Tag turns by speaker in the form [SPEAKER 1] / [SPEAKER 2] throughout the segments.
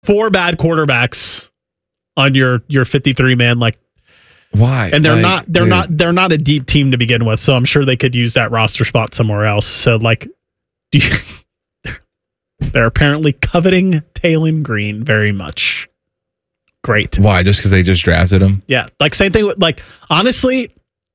[SPEAKER 1] 4 bad quarterbacks on your 53 man, like,
[SPEAKER 2] why?
[SPEAKER 1] and they're not a deep team to begin with, so I'm sure they could use that roster spot somewhere else. So like, they're apparently coveting Taylon Green very much. Great.
[SPEAKER 2] Why? Just because they just drafted him?
[SPEAKER 1] Yeah, like same thing with, like, honestly,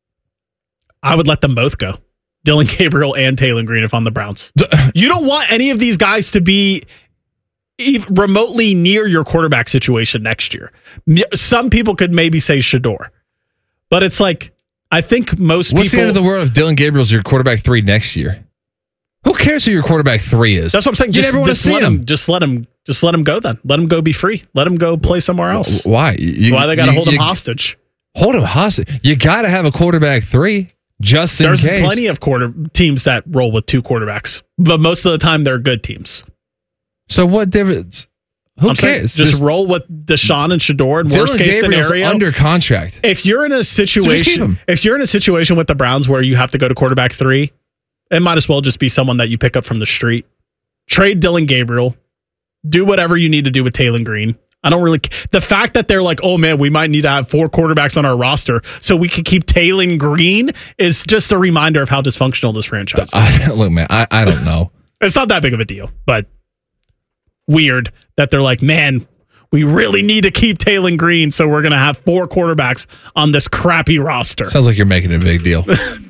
[SPEAKER 1] I would let them both go. Dillon Gabriel and Taylon Green if I'm the Browns. You don't want any of these guys to be even remotely near your quarterback situation next year. Some people could maybe say Shedeur, but it's like, I think most
[SPEAKER 2] What's
[SPEAKER 1] people...
[SPEAKER 2] the end of the world if Dillon Gabriel's your quarterback 3 next year? Who cares who your quarterback 3 is?
[SPEAKER 1] That's what I'm saying. Just let him go then. Let him go be free. Let him go play somewhere else.
[SPEAKER 2] Why?
[SPEAKER 1] Why they got to hold him hostage?
[SPEAKER 2] Hold him hostage. You got to have a quarterback 3 just in case.
[SPEAKER 1] There's plenty of teams that roll with 2 quarterbacks, but most of the time they're good teams.
[SPEAKER 2] So what difference? Who cares?
[SPEAKER 1] Just roll with Deshaun and Shedeur. And worst case scenario,
[SPEAKER 2] under contract.
[SPEAKER 1] If you're in a situation, with the Browns where you have to go to quarterback 3, it might as well just be someone that you pick up from the street. Trade Dillon Gabriel. Do whatever you need to do with Taylon Green. I don't really... The fact that they're like, oh man, we might need to have 4 quarterbacks on our roster so we can keep Taylon Green is just a reminder of how dysfunctional this franchise is.
[SPEAKER 2] Look, man, I don't know.
[SPEAKER 1] It's not that big of a deal, but weird that they're like, man, we really need to keep Taylon Green, so we're going to have 4 quarterbacks on this crappy roster.
[SPEAKER 2] Sounds like you're making a big deal. All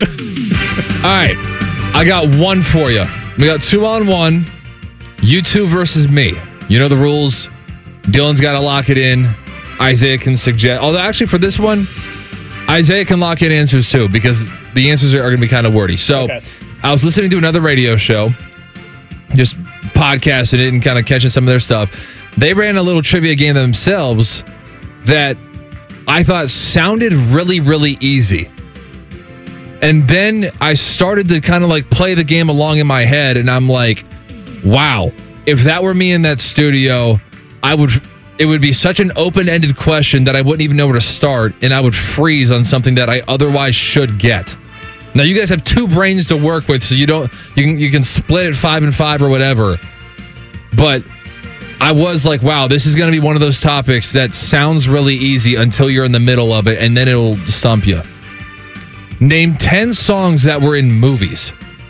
[SPEAKER 2] right. I got one for you. We got 2-on-1. You 2 versus me. You know the rules. Dylan's got to lock it in. Isaiah can suggest. Although, actually, for this one, Isaiah can lock in answers too, because the answers are going to be kind of wordy. So, okay. I was listening to another radio show, just podcasting it and kind of catching some of their stuff. They ran a little trivia game themselves that I thought sounded really, really easy. And then I started to kind of like play the game along in my head, and I'm like, wow, if that were me in that studio, it would be such an open-ended question that I wouldn't even know where to start, and I would freeze on something that I otherwise should get. Now you guys have 2 brains to work with, so you can split it 5 and 5 or whatever. But I was like, wow, this is going to be one of those topics that sounds really easy until you're in the middle of it, and then it'll stump you. Name 10 songs that were in movies.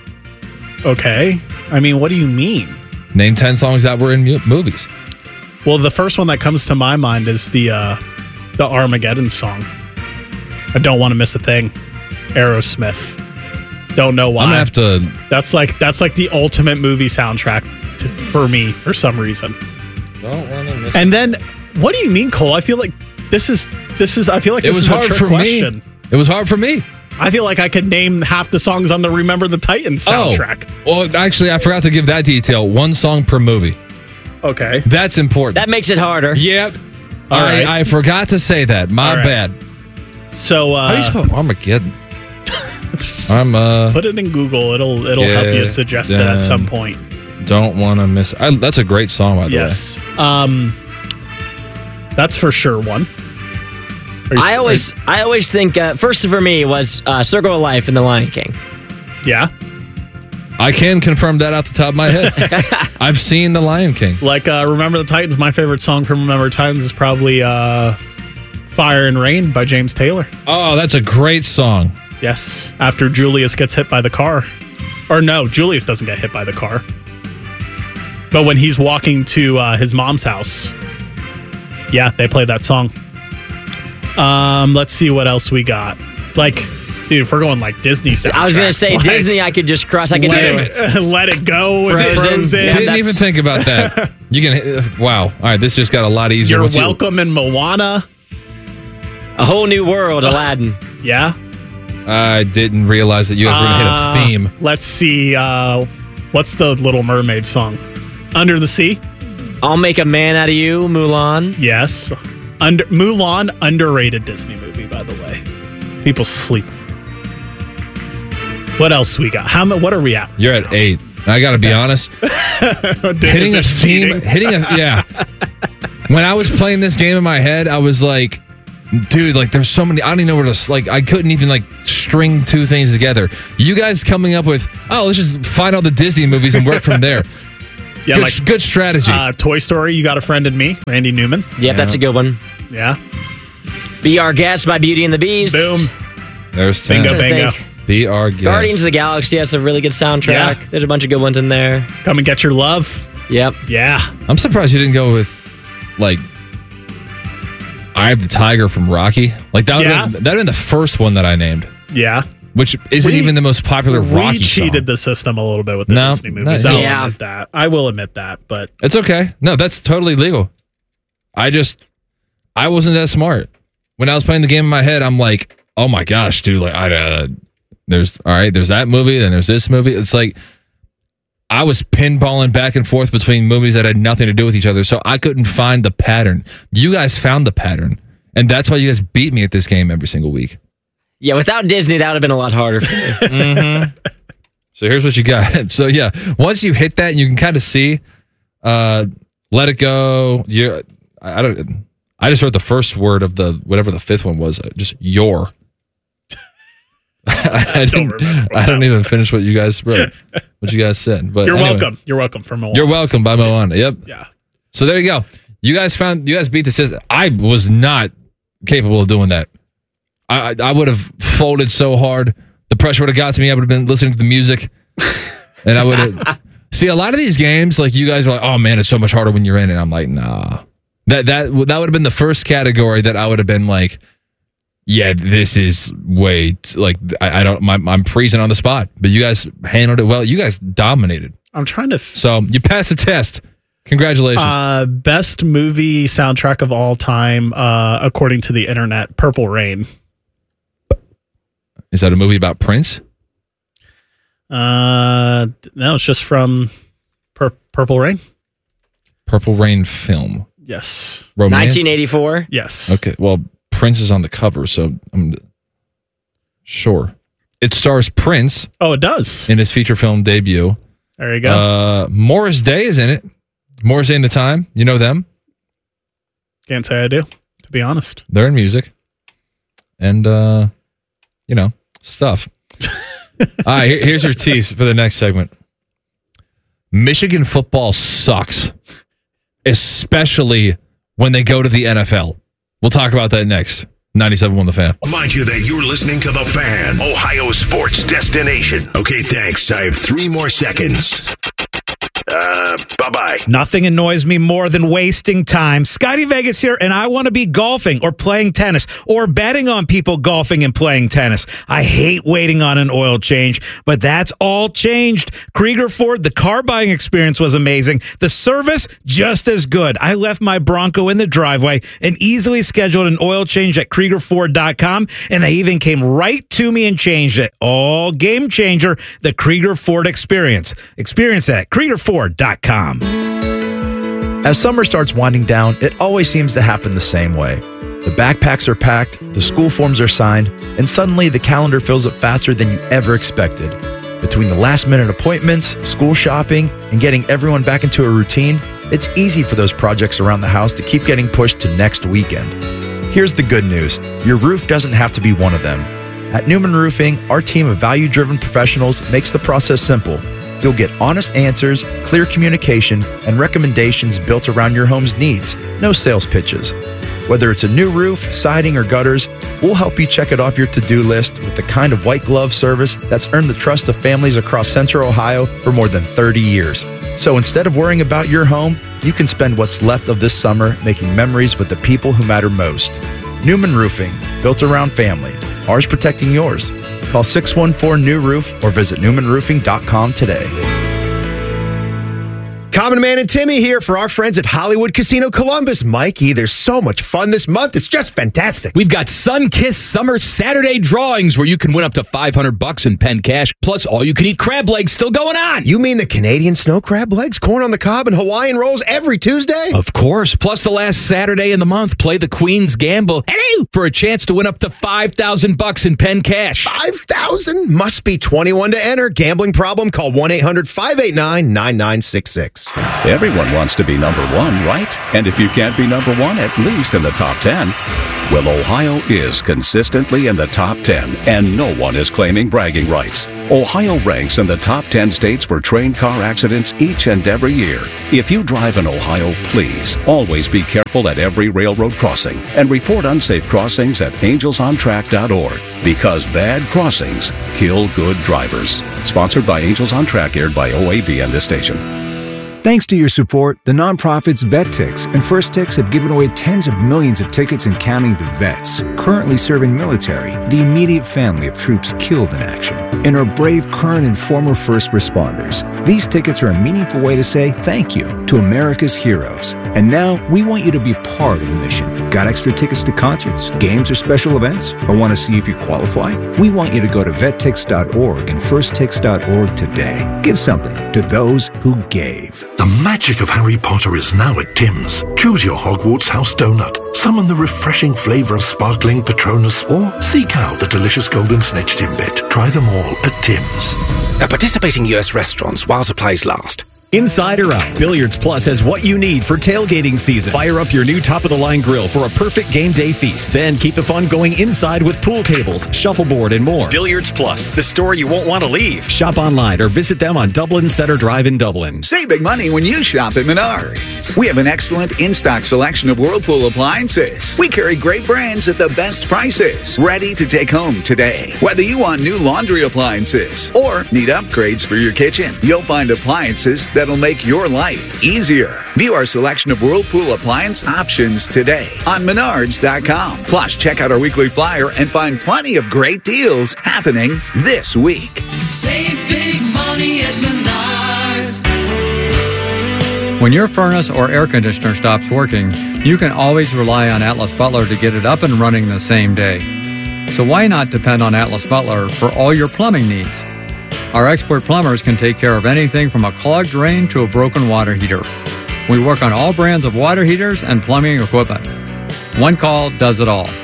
[SPEAKER 1] Okay. I mean, what do you mean?
[SPEAKER 2] Name 10 songs that were in movies.
[SPEAKER 1] Well, the first one that comes to my mind is the Armageddon song. I Don't Want to Miss a Thing. Aerosmith. Don't know why.
[SPEAKER 2] I'm gonna have to.
[SPEAKER 1] That's like the ultimate movie soundtrack for me for some reason.
[SPEAKER 2] Don't want to miss.
[SPEAKER 1] And then, what do you mean, Cole? I feel like this is. I feel like this is a trick question.
[SPEAKER 2] It was hard for me.
[SPEAKER 1] I feel like I could name half the songs on the Remember the Titans soundtrack.
[SPEAKER 2] Oh, well, actually, I forgot to give that detail. 1 song per movie.
[SPEAKER 1] Okay.
[SPEAKER 2] That's important.
[SPEAKER 3] That makes it harder.
[SPEAKER 2] Yep. All right. I forgot to say that. My bad.
[SPEAKER 1] So,
[SPEAKER 2] how do you spell Armageddon?
[SPEAKER 1] Put it in Google. It'll help you suggest it at some point.
[SPEAKER 2] Don't want to miss. That's a great song, by the way.
[SPEAKER 1] Yes. That's for sure one.
[SPEAKER 3] I always think first for me was Circle of Life in The Lion King.
[SPEAKER 1] Yeah.
[SPEAKER 2] I can confirm that off the top of my head. I've seen The Lion King.
[SPEAKER 1] Like Remember the Titans. My favorite song from Remember the Titans is probably Fire and Rain by James Taylor.
[SPEAKER 2] Oh, that's a great song.
[SPEAKER 1] Yes. After Julius gets hit by the car. Or no, Julius doesn't get hit by the car. But when he's walking to his mom's house, yeah, they play that song. Let's see what else we got. Like, dude, if we're going like Disney soundtracks.
[SPEAKER 3] I was going to say, like, Disney, I could just cross. I could do it.
[SPEAKER 1] Let It Go.
[SPEAKER 3] Frozen.
[SPEAKER 1] Yeah,
[SPEAKER 2] didn't even think about that. You can. Wow. All right, this just got a lot easier.
[SPEAKER 1] You're Welcome in Moana.
[SPEAKER 3] A Whole New World, Aladdin.
[SPEAKER 1] Yeah.
[SPEAKER 2] I didn't realize that you guys were going to hit a theme.
[SPEAKER 1] Let's see. What's the Little Mermaid song? Under the Sea?
[SPEAKER 3] I'll Make a Man Out of You, Mulan.
[SPEAKER 1] Yes. Mulan, underrated Disney movie, by the way. People sleep. What else we got? What are we at?
[SPEAKER 2] You're at 8. I got to be honest. Hitting a theme. Yeah. When I was playing this game in my head, I was like, dude, like there's so many, I don't even know where to, like, I couldn't even like string 2 things together. You guys coming up with, let's just find all the Disney movies and work from there.
[SPEAKER 1] Yeah,
[SPEAKER 2] good strategy.
[SPEAKER 1] Toy Story, You Got a Friend in Me, Randy Newman.
[SPEAKER 3] Yeah, that's a good one.
[SPEAKER 1] Yeah.
[SPEAKER 3] Be Our Guest by Beauty and the Beast.
[SPEAKER 1] Boom.
[SPEAKER 2] There's 10.
[SPEAKER 1] Bingo.
[SPEAKER 2] Be Our Guest.
[SPEAKER 3] Guardians of the Galaxy has a really good soundtrack.
[SPEAKER 1] Yeah.
[SPEAKER 3] There's a bunch of good ones in there.
[SPEAKER 1] Come and Get Your Love.
[SPEAKER 3] Yep.
[SPEAKER 1] Yeah.
[SPEAKER 2] I'm surprised you didn't go with, like, Eye of the Tiger from Rocky. Like, that would have been the first one that I named.
[SPEAKER 1] Yeah.
[SPEAKER 2] Which isn't even the most popular Rocky
[SPEAKER 1] We cheated
[SPEAKER 2] song.
[SPEAKER 1] the system a little bit with the Disney movies. I will admit that, but
[SPEAKER 2] it's okay. No, that's totally legal. I wasn't that smart. When I was playing the game in my head, I'm like, oh my gosh, dude, like there's that movie, then there's this movie. It's like I was pinballing back and forth between movies that had nothing to do with each other, so I couldn't find the pattern. You guys found the pattern, and that's why you guys beat me at this game every single week.
[SPEAKER 3] Yeah, without Disney, that would have been a lot harder for me.
[SPEAKER 2] Mm-hmm. So here's what you got. So yeah, once you hit that, you can kind of see, Let It Go. I just wrote the first word of the whatever the fifth one was. Just your. I don't even finish what you guys wrote. What you guys said. But
[SPEAKER 1] You're welcome. You're welcome from Moana.
[SPEAKER 2] You're welcome by Moana. Yep.
[SPEAKER 1] Yeah.
[SPEAKER 2] So there you go. You guys beat the system. I was not capable of doing that. I would have folded so hard. The pressure would have got to me. I would have been listening to the music. And I would have... See, a lot of these games, like you guys are like, oh man, it's so much harder when you're in it. I'm like, nah. That would have been the first category that I would have been like, yeah, this is way... Like, I'm freezing on the spot. But you guys handled it well. You guys dominated.
[SPEAKER 1] I'm trying to...
[SPEAKER 2] So, you passed the test. Congratulations.
[SPEAKER 1] Best movie soundtrack of all time, according to the internet, Purple Rain.
[SPEAKER 2] Is that a movie about Prince?
[SPEAKER 1] No, it's just from Purple Rain.
[SPEAKER 2] Purple Rain film.
[SPEAKER 1] Yes.
[SPEAKER 2] Romance?
[SPEAKER 3] 1984.
[SPEAKER 1] Yes.
[SPEAKER 2] Okay. Well, Prince is on the cover, so I'm sure. It stars Prince.
[SPEAKER 1] Oh, it does.
[SPEAKER 2] In his feature film debut.
[SPEAKER 1] There you go.
[SPEAKER 2] Morris Day is in it. Morris Day and the Time. You know them?
[SPEAKER 1] Can't say I do, to be honest.
[SPEAKER 2] They're in music. And, stuff. All right, here's your tease for the next segment. Michigan football sucks, especially when they go to the NFL. We'll talk about that next. 97.1 The Fan.
[SPEAKER 4] Remind you that you're listening to The Fan, Ohio sports destination. Okay, thanks. I have 3 more seconds. Bye-bye.
[SPEAKER 5] Nothing annoys me more than wasting time. Scotty Vegas here, and I want to be golfing or playing tennis or betting on people golfing and playing tennis. I hate waiting on an oil change, but that's all changed. Krieger Ford, the car buying experience was amazing. The service, just as good. I left my Bronco in the driveway and easily scheduled an oil change at KriegerFord.com, and they even came right to me and changed it. All game changer, the Krieger Ford experience. Experience that at KriegerFord.com.
[SPEAKER 6] As summer starts winding down, it always seems to happen the same way. The backpacks are packed, the school forms are signed, and suddenly the calendar fills up faster than you ever expected. Between the last-minute appointments, school shopping, and getting everyone back into a routine, it's easy for those projects around the house to keep getting pushed to next weekend. Here's the good news. Your roof doesn't have to be one of them. At Newman Roofing, our team of value-driven professionals makes the process simple. You'll get honest answers, clear communication, and recommendations built around your home's needs. No sales pitches. Whether it's a new roof, siding, or gutters, we'll help you check it off your to-do list with the kind of white glove service that's earned the trust of families across Central Ohio for more than 30 years. So instead of worrying about your home, you can spend what's left of this summer making memories with the people who matter most. Newman Roofing, built around family. Ours protecting yours. Call 614-NEW-ROOF or visit NewmanRoofing.com today.
[SPEAKER 7] Common Man and Timmy here for our friends at Hollywood Casino Columbus. Mikey, there's so much fun this month. It's just fantastic.
[SPEAKER 8] We've got Sun-Kissed Summer Saturday drawings where you can win up to $500 in pen cash, plus all-you-can-eat crab legs still going on.
[SPEAKER 7] You mean the Canadian snow crab legs, corn on the cob, and Hawaiian rolls every Tuesday?
[SPEAKER 8] Of course. Plus the last Saturday in the month, play the Queen's Gamble for a chance to win up to $5,000 in pen cash.
[SPEAKER 7] $5,000? Must be 21 to enter. Gambling problem? Call 1-800-589-9966.
[SPEAKER 9] Everyone wants to be number one, right? And if you can't be number one, at least in the top 10, Well, Ohio is consistently in the top 10, and no one is claiming bragging rights. Ohio ranks in the top 10 states for train car accidents each and every year. If you drive in Ohio, please always be careful at every railroad crossing and report unsafe crossings at angelsontrack.org, because bad crossings kill good drivers. Sponsored by Angels on Track, aired by OAB and this station.
[SPEAKER 10] Thanks to your support, the nonprofits VetTix and First Tix have given away tens of millions of tickets and counting to vets currently serving military, the immediate family of troops killed in action, and our brave current and former first responders. These tickets are a meaningful way to say thank you to America's heroes. And now we want you to be part of the mission. Got extra tickets to concerts, games, or special events? Or want to see if you qualify? We want you to go to vettix.org and firsttix.org today. Give something to those who gave.
[SPEAKER 11] The magic of Harry Potter is now at Tim's. Choose your Hogwarts house donut, summon the refreshing flavour of sparkling Patronus, or seek out the delicious golden snitch Timbit. Try them all at Tim's.
[SPEAKER 12] At participating US restaurants while supplies last.
[SPEAKER 13] Inside or out, Billiards Plus has what you need for tailgating season. Fire up your new top-of-the-line grill for a perfect game day feast. Then keep the fun going inside with pool tables, shuffleboard, and more. Billiards Plus, the store you won't want to leave. Shop online or visit them on Dublin Center Drive in Dublin.
[SPEAKER 14] Save big money when you shop at Menards. We have an excellent in-stock selection of Whirlpool appliances. We carry great brands at the best prices, ready to take home today. Whether you want new laundry appliances or need upgrades for your kitchen, you'll find appliances that'll make your life easier. View our selection of Whirlpool appliance options today on Menards.com. Plus, check out our weekly flyer and find plenty of great deals happening this week.
[SPEAKER 15] Save big money at Menards.
[SPEAKER 16] When your furnace or air conditioner stops working, you can always rely on Atlas Butler to get it up and running the same day. So why not depend on Atlas Butler for all your plumbing needs? Our expert plumbers can take care of anything from a clogged drain to a broken water heater. We work on all brands of water heaters and plumbing equipment. One call does it all.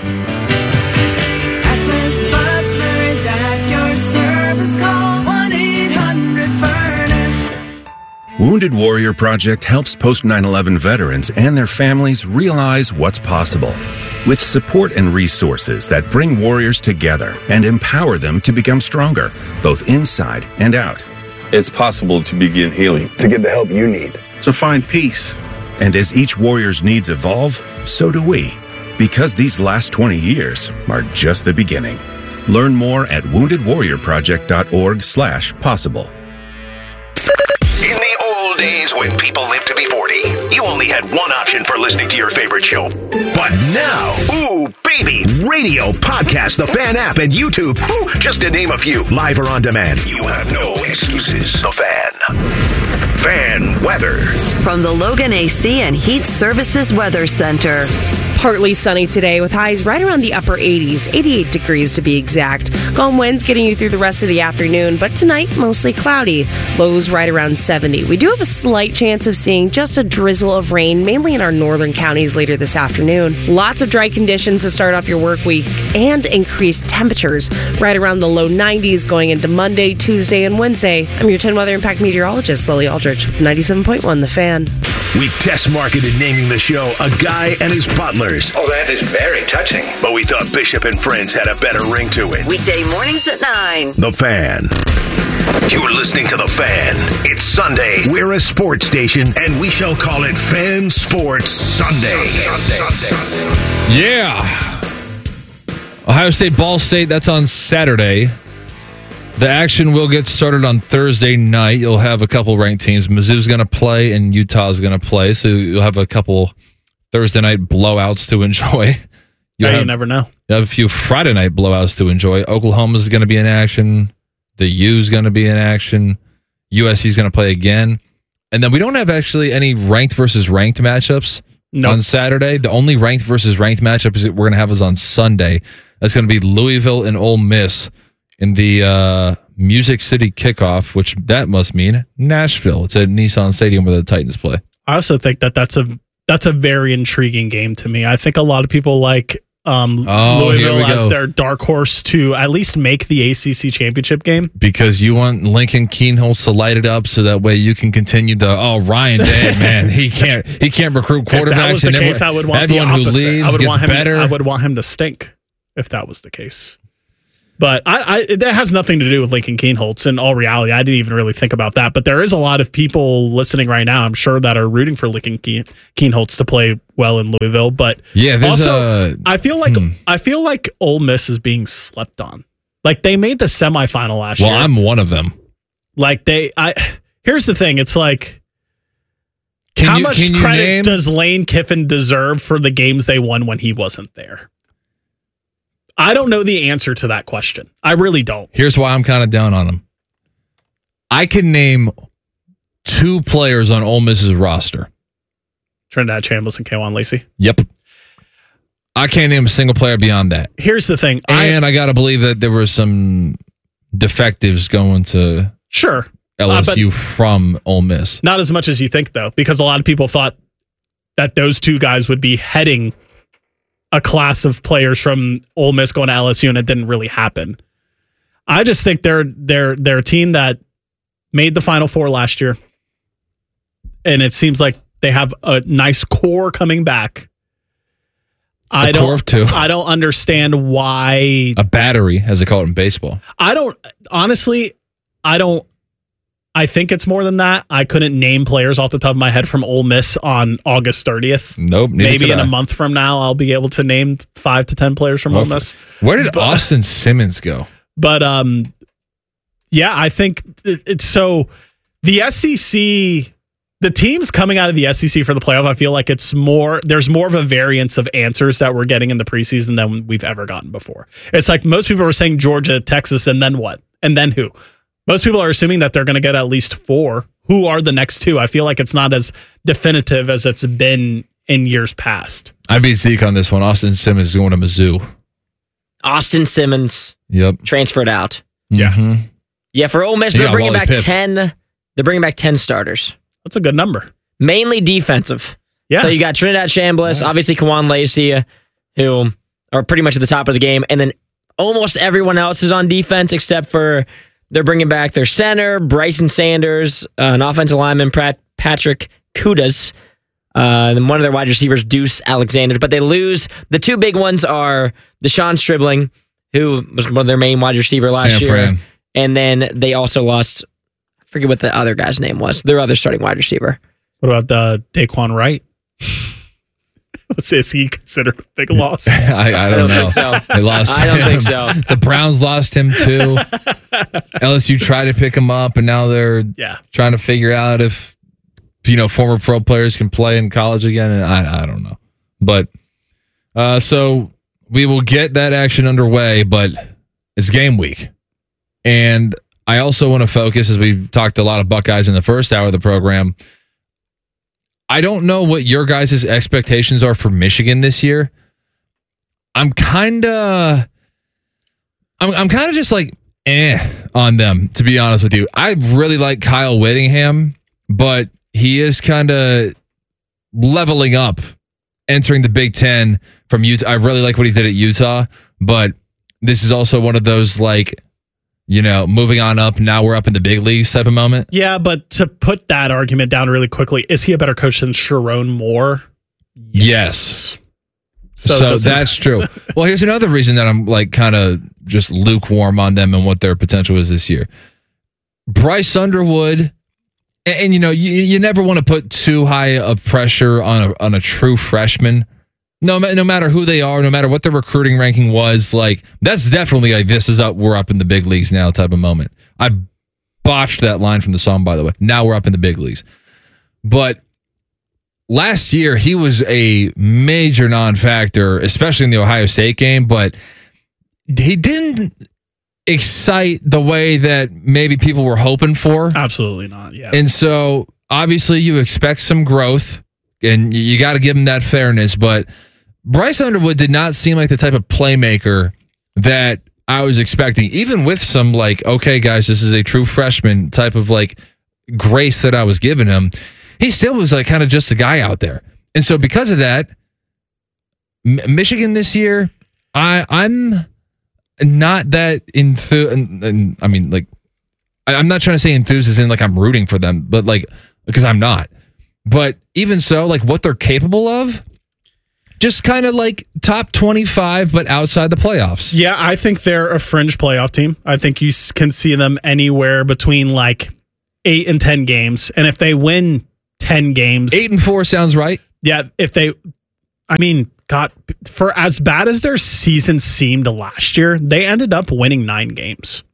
[SPEAKER 15] Atlas Butler is at your service. Call 1-800-FURNACE.
[SPEAKER 17] Wounded Warrior Project helps post 9/11 veterans and their families realize what's possible. With support and resources that bring warriors together and empower them to become stronger, both inside and out.
[SPEAKER 18] It's possible to begin healing, to get the help you need,
[SPEAKER 17] to find peace. And as each warrior's needs evolve, so do we. Because these last 20 years are just the beginning. Learn more at woundedwarriorproject.org/possible.
[SPEAKER 4] In the old days when people lived to be 40, you only had one option for listening to your favorite show. But now, ooh, baby, radio, podcast, the Fan app, and YouTube, ooh, just to name a few, live or on demand. You have no excuses. The Fan. Fan weather.
[SPEAKER 19] From the Logan AC and Heat Services Weather Center.
[SPEAKER 20] Partly sunny today with highs right around the upper 80s, 88 degrees to be exact. Calm winds getting you through the rest of the afternoon, but tonight mostly cloudy. Lows right around 70. We do have a slight chance of seeing just a drizzle of rain, mainly in our northern counties later this afternoon. Lots of dry conditions to start off your work week and increased temperatures right around the low 90s going into Monday, Tuesday, and Wednesday. I'm your 10 Weather Impact meteorologist, Lily Aldrich with 97.1 The Fan.
[SPEAKER 4] We test marketed naming the show A Guy and His Butlers.
[SPEAKER 12] Oh, that is very touching.
[SPEAKER 4] But we thought Bishop and Friends had a better ring to it.
[SPEAKER 19] Weekday mornings at 9.
[SPEAKER 4] The Fan. You're listening to The Fan. It's Sunday. We're a sports station, and we shall call it Fan Sports Sunday.
[SPEAKER 2] Yeah. Ohio State, Ball State, that's on Saturday. The action will get started on Thursday night. You'll have a couple ranked teams. Mizzou's going to play and Utah's going to play. So you'll have a couple Thursday night blowouts to enjoy.
[SPEAKER 1] You never know.
[SPEAKER 2] You have a few Friday night blowouts to enjoy. Oklahoma's going to be in action. The U's going to be in action. USC's going to play again. And then we don't have actually any ranked versus ranked matchups on Saturday. The only ranked versus ranked matchup that we're going to have is on Sunday. That's going to be Louisville and Ole Miss in the Music City kickoff, which that must mean Nashville. It's at Nissan Stadium where the Titans play.
[SPEAKER 1] I also think that's a very intriguing game to me. I think a lot of people like Louisville as their dark horse to at least make the ACC championship game.
[SPEAKER 2] Because you want Lincoln Kienholz to light it up so that way you can continue Ryan Day, man, he can't recruit quarterbacks. If that was the
[SPEAKER 1] case, I would want the opposite. Who leaves gets better. I would want him to stink if that was the case. But that has nothing to do with Lincoln Kienholz. In all reality, I didn't even really think about that. But there is a lot of people listening right now, I'm sure, that are rooting for Lincoln Kienholz to play well in Louisville. But I feel like Ole Miss is being slept on. Like, they made the semifinal last year.
[SPEAKER 2] Well, I'm one of them.
[SPEAKER 1] Like, here's the thing. It's like, how much credit does Lane Kiffin deserve for the games they won when he wasn't there? I don't know the answer to that question. I really don't.
[SPEAKER 2] Here's why I'm kind of down on him. I can name 2 players on Ole Miss's roster.
[SPEAKER 1] Trinidad Chambliss and Kwan Lacey.
[SPEAKER 2] Yep. I can't name a single player beyond that.
[SPEAKER 1] Here's the thing.
[SPEAKER 2] And I got to believe that there were some defectives going to LSU from Ole Miss.
[SPEAKER 1] Not as much as you think, though, because a lot of people thought that those 2 guys would be heading a class of players from Ole Miss going to LSU, and it didn't really happen. I just think they're a team that made the Final Four last year, and it seems like they have a nice core coming back.
[SPEAKER 2] Core of 2.
[SPEAKER 1] I don't understand why
[SPEAKER 2] a battery, as they call it in baseball.
[SPEAKER 1] I think it's more than that. I couldn't name players off the top of my head from Ole Miss on August 30th.
[SPEAKER 2] Nope.
[SPEAKER 1] Maybe in a month from now, I'll be able to name 5 to 10 players from Ole Miss.
[SPEAKER 2] Where did Austin Simmons go?
[SPEAKER 1] But I think it's so the SEC, the teams coming out of the SEC for the playoff, I feel like there's more of a variance of answers that we're getting in the preseason than we've ever gotten before. It's like most people were saying Georgia, Texas, and then what? And then who? Most people are assuming that they're going to get at least 4. Who are the next 2? I feel like it's not as definitive as it's been in years past.
[SPEAKER 2] I beat Zeke on this one. Austin Simmons is going to Mizzou.
[SPEAKER 3] Austin Simmons.
[SPEAKER 2] Yep.
[SPEAKER 3] Transferred out.
[SPEAKER 2] Yeah. Mm-hmm.
[SPEAKER 3] Yeah, for Ole Miss, they're bringing back 10. They're bringing back 10 starters.
[SPEAKER 1] That's a good number.
[SPEAKER 3] Mainly defensive.
[SPEAKER 1] Yeah.
[SPEAKER 3] So you got Trinidad Chambliss, obviously Kwan Lacey, who are pretty much at the top of the game, and then almost everyone else is on defense except for they're bringing back their center, Bryson Sanders, an offensive lineman, Patrick Kudas, and one of their wide receivers, Deuce Alexander. But they lose. The 2 big ones are Deshaun Stribling, who was one of their main wide receiver last year. And then they also lost, I forget what the other guy's name was, their other starting wide receiver.
[SPEAKER 1] What about Daquan Wright? Is he considered a big loss?
[SPEAKER 2] I don't know.
[SPEAKER 3] Think so.
[SPEAKER 2] They lost
[SPEAKER 3] I don't think so.
[SPEAKER 2] The Browns lost him too. LSU tried to pick him up, and now they're trying to figure out if former pro players can play in college again. And I don't know. But so we will get that action underway, but it's game week. And I also want to focus, as we've talked a lot of Buckeyes in the first hour of the program, I don't know what your guys' expectations are for Michigan this year. I'm kind of just like on them, to be honest with you. I really like Kyle Whittingham, but he is kind of leveling up, entering the Big Ten from Utah. I really like what he did at Utah, but this is also one of those moving on up, now we're up in the big leagues type of moment.
[SPEAKER 1] Yeah, but to put that argument down really quickly, is he a better coach than Sharon Moore?
[SPEAKER 2] Yes. So that's true. Well, here's another reason that I'm kind of just lukewarm on them and what their potential is this year. Bryce Underwood, and you never want to put too high of pressure on a true freshman. No matter who they are, no matter what their recruiting ranking was, that's definitely this is up. We're up in the big leagues now type of moment. I botched that line from the song, by the way. Now we're up in the big leagues. But last year, he was a major non-factor, especially in the Ohio State game, but he didn't excite the way that maybe people were hoping for.
[SPEAKER 1] Absolutely not, yeah.
[SPEAKER 2] And so, obviously, you expect some growth, and you got to give him that fairness, but Bryce Underwood did not seem like the type of playmaker that I was expecting, even with some okay, guys, this is a true freshman type of grace that I was giving him. He still was kind of just a guy out there. And so because of that, Michigan this year, I'm not that enthused. I mean, like, I'm not trying to say enthused as in like I'm rooting for them, but like, because I'm not. But even so, like what they're capable of, just kind of like top 25, but outside the playoffs.
[SPEAKER 1] Yeah, I think they're a fringe playoff team. I think you can see them anywhere between like 8 and 10 games. And if they win 10 games...
[SPEAKER 2] 8 and 4 sounds right.
[SPEAKER 1] Yeah, God, for as bad as their season seemed last year, they ended up winning 9 games.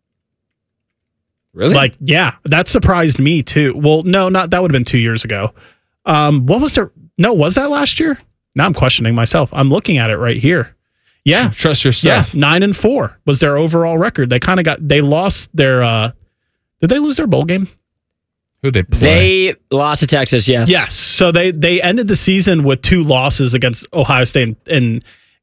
[SPEAKER 2] Really?
[SPEAKER 1] Like, yeah, that surprised me too. Well, no, that would have been 2 years ago. Was that last year? Now I'm questioning myself. I'm looking at it right here. Yeah.
[SPEAKER 2] Trust your stuff.
[SPEAKER 1] Yeah, 9-4 was their overall record. They lost their, did they lose their bowl game?
[SPEAKER 2] Who they play?
[SPEAKER 3] They lost to Texas, yes.
[SPEAKER 1] Yes. So they ended the season with 2 losses against Ohio State and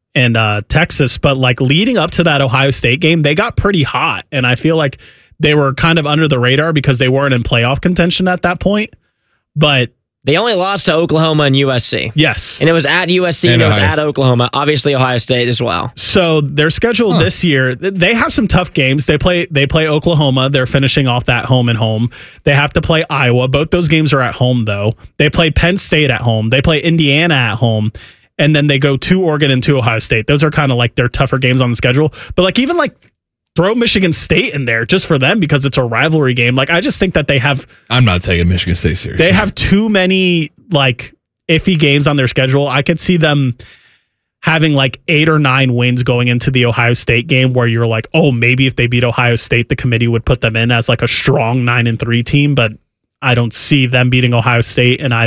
[SPEAKER 1] Texas. But like leading up to that Ohio State game, they got pretty hot. And I feel like they were kind of under the radar because they weren't in playoff contention at that point. But
[SPEAKER 3] they only lost to Oklahoma and USC.
[SPEAKER 1] Yes.
[SPEAKER 3] And it was at USC and it was at Oklahoma. Obviously, Ohio State as well.
[SPEAKER 1] So their schedule this year, they have some tough games. They play Oklahoma. They're finishing off that home and home. They have to play Iowa. Both those games are at home, though. They play Penn State at home. They play Indiana at home. And then they go to Oregon and to Ohio State. Those are kind of like their tougher games on the schedule. But like even like throw Michigan State in there just for them because it's a rivalry game. Like, I just think that they have...
[SPEAKER 2] I'm not taking Michigan State seriously.
[SPEAKER 1] They have too many, like, iffy games on their schedule. I could see them having, like, 8 or 9 wins going into the Ohio State game where you're like, oh, maybe if they beat Ohio State, the committee would put them in as, like, a strong 9-3 team. But I don't see them beating Ohio State, and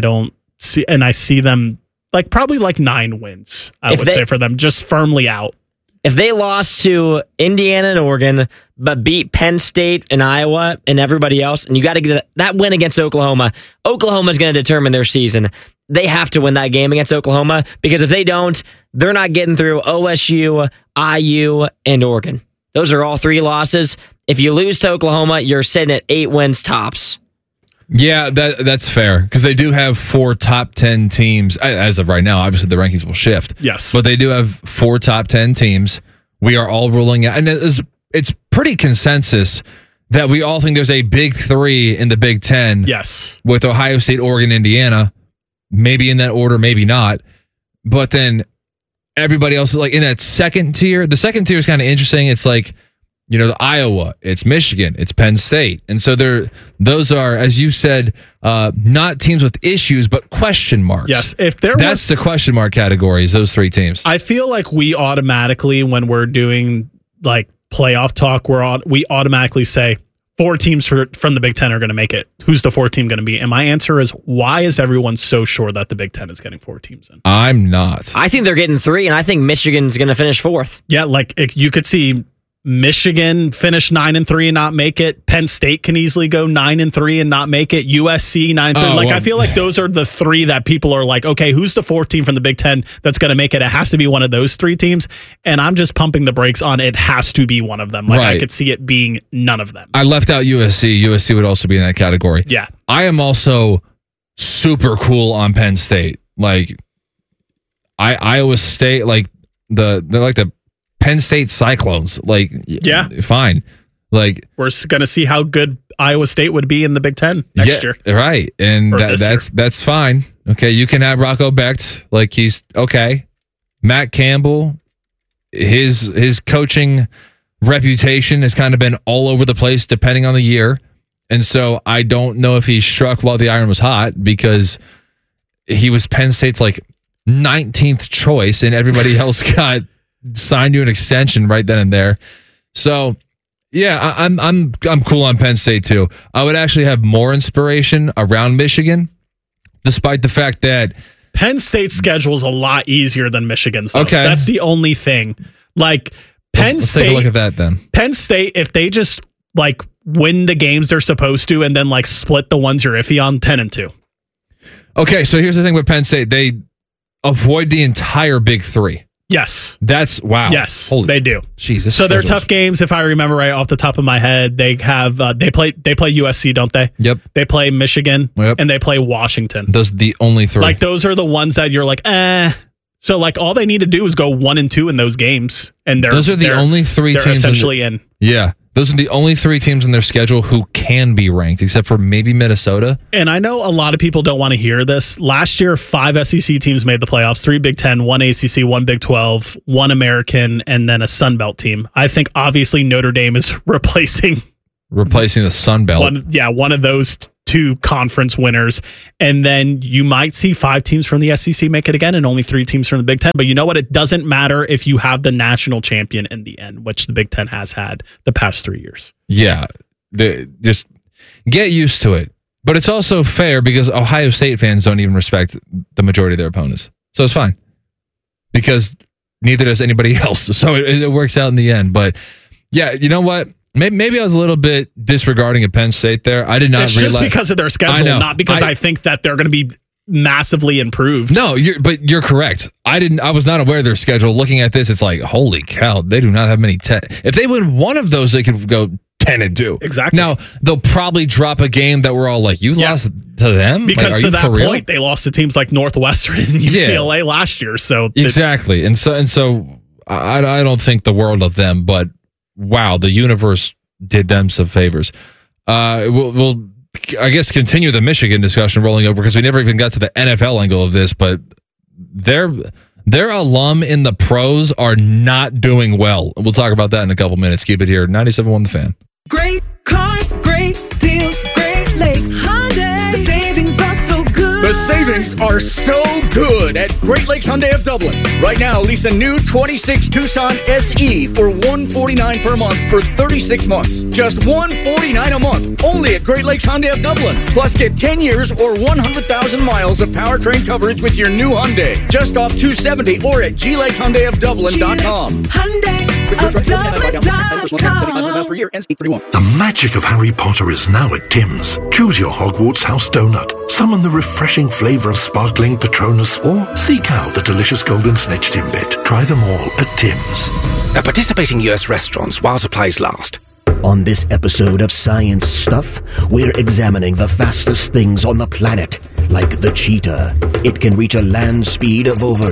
[SPEAKER 1] I see them, like, probably, like, 9 wins, I would say, for them, just firmly out.
[SPEAKER 3] If they lost to Indiana and Oregon, but beat Penn State and Iowa and everybody else, and you got to get that win against Oklahoma, Oklahoma's going to determine their season. They have to win that game against Oklahoma because if they don't, they're not getting through OSU, IU, and Oregon. Those are all 3 losses. If you lose to Oklahoma, you're sitting at 8 wins tops.
[SPEAKER 2] Yeah, that's fair because they do have 4 top 10 teams as of right now. Obviously, the rankings will shift.
[SPEAKER 1] Yes,
[SPEAKER 2] but they do have 4 top 10 teams. We are all ruling out, and it's pretty consensus that we all think there's a big 3 in the Big Ten.
[SPEAKER 1] Yes,
[SPEAKER 2] with Ohio State, Oregon, Indiana, maybe in that order, maybe not. But then everybody else, like in that second tier, the second tier is kind of interesting. It's like, you know, the Iowa, it's Michigan, it's Penn State. And so those are, as you said, not teams with issues, but question marks.
[SPEAKER 1] Yes,
[SPEAKER 2] that's the question mark categories, those 3 teams.
[SPEAKER 1] I feel like we automatically, when we're doing like playoff talk, we automatically say 4 teams from the Big Ten are going to make it. Who's the 4th team going to be? And my answer is, why is everyone so sure that the Big Ten is getting 4 teams in?
[SPEAKER 2] I'm not.
[SPEAKER 3] I think they're getting 3, and I think Michigan's going to finish 4th.
[SPEAKER 1] Yeah, like you could see Michigan finish 9-3 and not make it. Penn State can easily go 9-3 and not make it. USC 9-3. I feel like those are the 3 that people are like, okay, who's the 4th team from the Big Ten that's going to make it? It has to be one of those 3 teams. And I'm just pumping the brakes on it has to be one of them. Like, right. I could see it being none of them.
[SPEAKER 2] I left out USC. USC would also be in that category.
[SPEAKER 1] Yeah.
[SPEAKER 2] I am also super cool on Penn State. Like, Iowa State, like they're like the Penn State Cyclones, like, yeah, fine. Like,
[SPEAKER 1] we're going to see how good Iowa State would be in the Big Ten next year.
[SPEAKER 2] Right. And that's fine. Okay. You can have Rocco Becht. Like, he's okay. Matt Campbell, his coaching reputation has kind of been all over the place depending on the year. And so I don't know if he struck while the iron was hot because he was Penn State's like 19th choice and everybody else got signed to an extension right then and there. So yeah, I'm cool on Penn State too. I would actually have more inspiration around Michigan, despite the fact that
[SPEAKER 1] Penn State's schedule is a lot easier than Michigan's. Though.
[SPEAKER 2] Okay,
[SPEAKER 1] that's the only thing. Like Penn State,
[SPEAKER 2] take a look at that then.
[SPEAKER 1] Penn State, if they just like win the games they're supposed to, and then like split the ones you're iffy on, 10-2.
[SPEAKER 2] Okay, so here's the thing with Penn State: they avoid the entire Big Three.
[SPEAKER 1] Yes.
[SPEAKER 2] That's wow.
[SPEAKER 1] Yes, they do.
[SPEAKER 2] Jesus.
[SPEAKER 1] So they're tough games. If I remember right off the top of my head, they have they play USC, don't they?
[SPEAKER 2] Yep.
[SPEAKER 1] They play Michigan and they play Washington.
[SPEAKER 2] Those are the only 3.
[SPEAKER 1] Like those are the ones that you're like, So like all they need to do is go 1-2 in those games, and
[SPEAKER 2] those are the only three
[SPEAKER 1] they're
[SPEAKER 2] teams
[SPEAKER 1] essentially in.
[SPEAKER 2] Yeah, those are the only three teams in their schedule who can be ranked, except for maybe Minnesota.
[SPEAKER 1] And I know a lot of people don't want to hear this. Last year, 5 SEC teams made the playoffs: 3 Big Ten, 1 ACC, 1 Big 12, 1 American, and then a Sun Belt team. I think obviously Notre Dame is replacing
[SPEAKER 2] the Sun Belt.
[SPEAKER 1] One of those 2 conference winners, and then you might see 5 teams from the SEC make it again and only 3 teams from the Big Ten. But you know what? It doesn't matter if you have the national champion in the end, which the Big Ten has had the past 3 years.
[SPEAKER 2] Yeah, just get used to it. But it's also fair because Ohio State fans don't even respect the majority of their opponents. So it's fine because neither does anybody else. So it works out in the end. But yeah, you know what? Maybe I was a little bit disregarding of Penn State there. I did not realize.
[SPEAKER 1] It's just because of their schedule, not because I think that they're going to be massively improved.
[SPEAKER 2] No, but you're correct. I was not aware of their schedule. Looking at this, it's like, holy cow, they do not have many. If they win one of those, they could go 10-2.
[SPEAKER 1] Exactly.
[SPEAKER 2] Now, they'll probably drop a game that we're all like, you lost to them?
[SPEAKER 1] Because
[SPEAKER 2] like,
[SPEAKER 1] to that point, they lost to teams like Northwestern and UCLA last year. So
[SPEAKER 2] exactly. And so I don't think the world of them, but wow, the universe did them some favors. We'll I guess continue the Michigan discussion rolling over because we never even got to the NFL angle of this, but their alum in the pros are not doing well. We'll talk about that in a couple minutes. Keep it here. 97.1 The Fan.
[SPEAKER 15] Great cars, great deals, Great Lakes Hyundai. The savings are so good.
[SPEAKER 21] The savings are so good at Great Lakes Hyundai of Dublin. Right now, lease a new 26 Tucson SE for $149 per month for 36 months. Just $149 a month. Only at Great Lakes Hyundai of Dublin. Plus, get 10 years or 100,000 miles of powertrain coverage with your new Hyundai. Just off 270 or at GLakesHyundaiofDublin.com.
[SPEAKER 15] Hyundai of Dublin.com.
[SPEAKER 11] The magic of Harry Potter is now at Tim's. Choose your Hogwarts house donut. Summon the refreshing flavor of sparkling Patronus or seek out the delicious golden snitch Timbit. Try them all at Tim's.
[SPEAKER 12] At participating U.S. restaurants while supplies last.
[SPEAKER 22] On this episode of Science Stuff, we're examining the fastest things on the planet, like the cheetah. It can reach a land speed of over...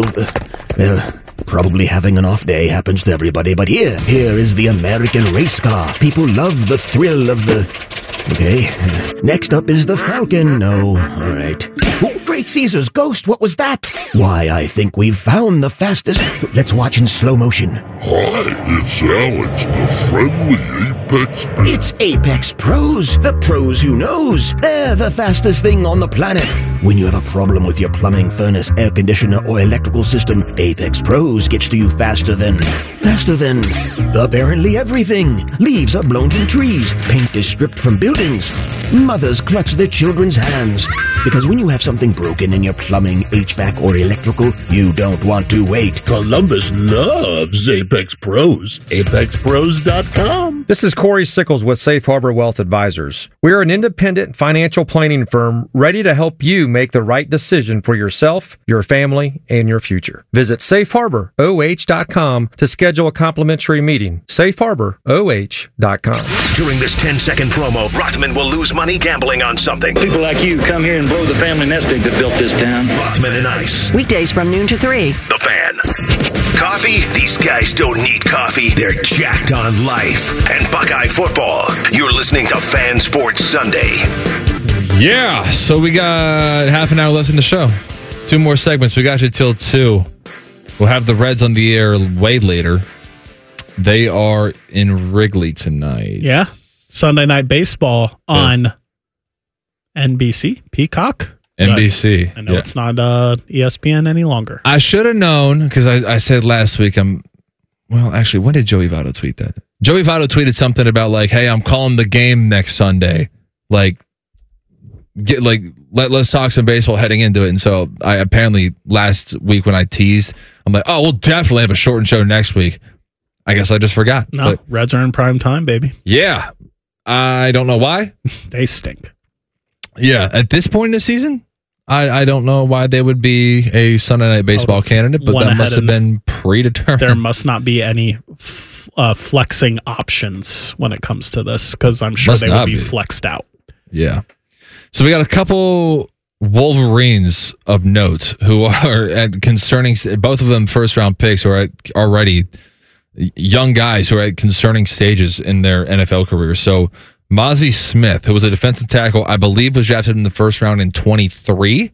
[SPEAKER 22] probably having an off day happens to everybody, but here is the American race car. People love the thrill of the... Okay. Next up is the Falcon. No. All right. Oh, Great Caesar's ghost. What was that? Why, I think we've found the fastest. Let's watch in slow motion.
[SPEAKER 23] Hi, it's Alex, the friendly Apex Pro.
[SPEAKER 22] It's Apex Pros. The pros who knows. They're the fastest thing on the planet. When you have a problem with your plumbing, furnace, air conditioner, or electrical system, Apex Pros gets to you faster than apparently everything. Leaves are blown from trees. Paint is stripped from buildings. Mothers clutch their children's hands. Because when you have something broken in your plumbing, HVAC, or electrical, you don't want to wait.
[SPEAKER 23] Columbus loves Apex Pros. ApexPros.com.
[SPEAKER 24] This is Corey Sickles with Safe Harbor Wealth Advisors. We are an independent financial planning firm ready to help you make the right decision for yourself, your family, and your future. Visit safeharboroh.com to schedule a complimentary meeting. safeharboroh.com.
[SPEAKER 4] During this 10-second promo, Rothman will lose money gambling on something.
[SPEAKER 25] People like you come here and blow the family nest egg that built this town.
[SPEAKER 4] Rothman and Ice.
[SPEAKER 19] Weekdays from noon to 3.
[SPEAKER 4] The Fan. Coffee? These guys don't need coffee. They're jacked on life. And Buckeye football. You're listening to Fan Sports Sunday.
[SPEAKER 2] Yeah, so we got half an hour left in the show. 2 more segments. We got you till 2. We'll have the Reds on the air way later. They are in Wrigley tonight.
[SPEAKER 1] Yeah. Sunday Night Baseball on NBC, Peacock.
[SPEAKER 2] NBC.
[SPEAKER 1] I know it's not ESPN any longer.
[SPEAKER 2] I should have known because I said last week actually, when did Joey Votto tweet that? Joey Votto tweeted something about like, hey, I'm calling the game next Sunday. Let's talk some baseball heading into it. And so I apparently last week when I teased, I'm like, oh, we'll definitely have a shortened show next week. I guess I just forgot.
[SPEAKER 1] No, but Reds are in prime time, baby.
[SPEAKER 2] Yeah. I don't know why.
[SPEAKER 1] They stink.
[SPEAKER 2] Yeah. At this point in the season, I don't know why they would be a Sunday Night Baseball candidate, but that must have been predetermined.
[SPEAKER 1] There must not be any flexing options when it comes to this because I'm sure they would be flexed out.
[SPEAKER 2] Yeah. So we got a couple Wolverines of note who are at concerning, both of them first round picks, who are already young guys who are at concerning stages in their NFL careers. So Mozzie Smith, who was a defensive tackle, I believe was drafted in the first round in 23.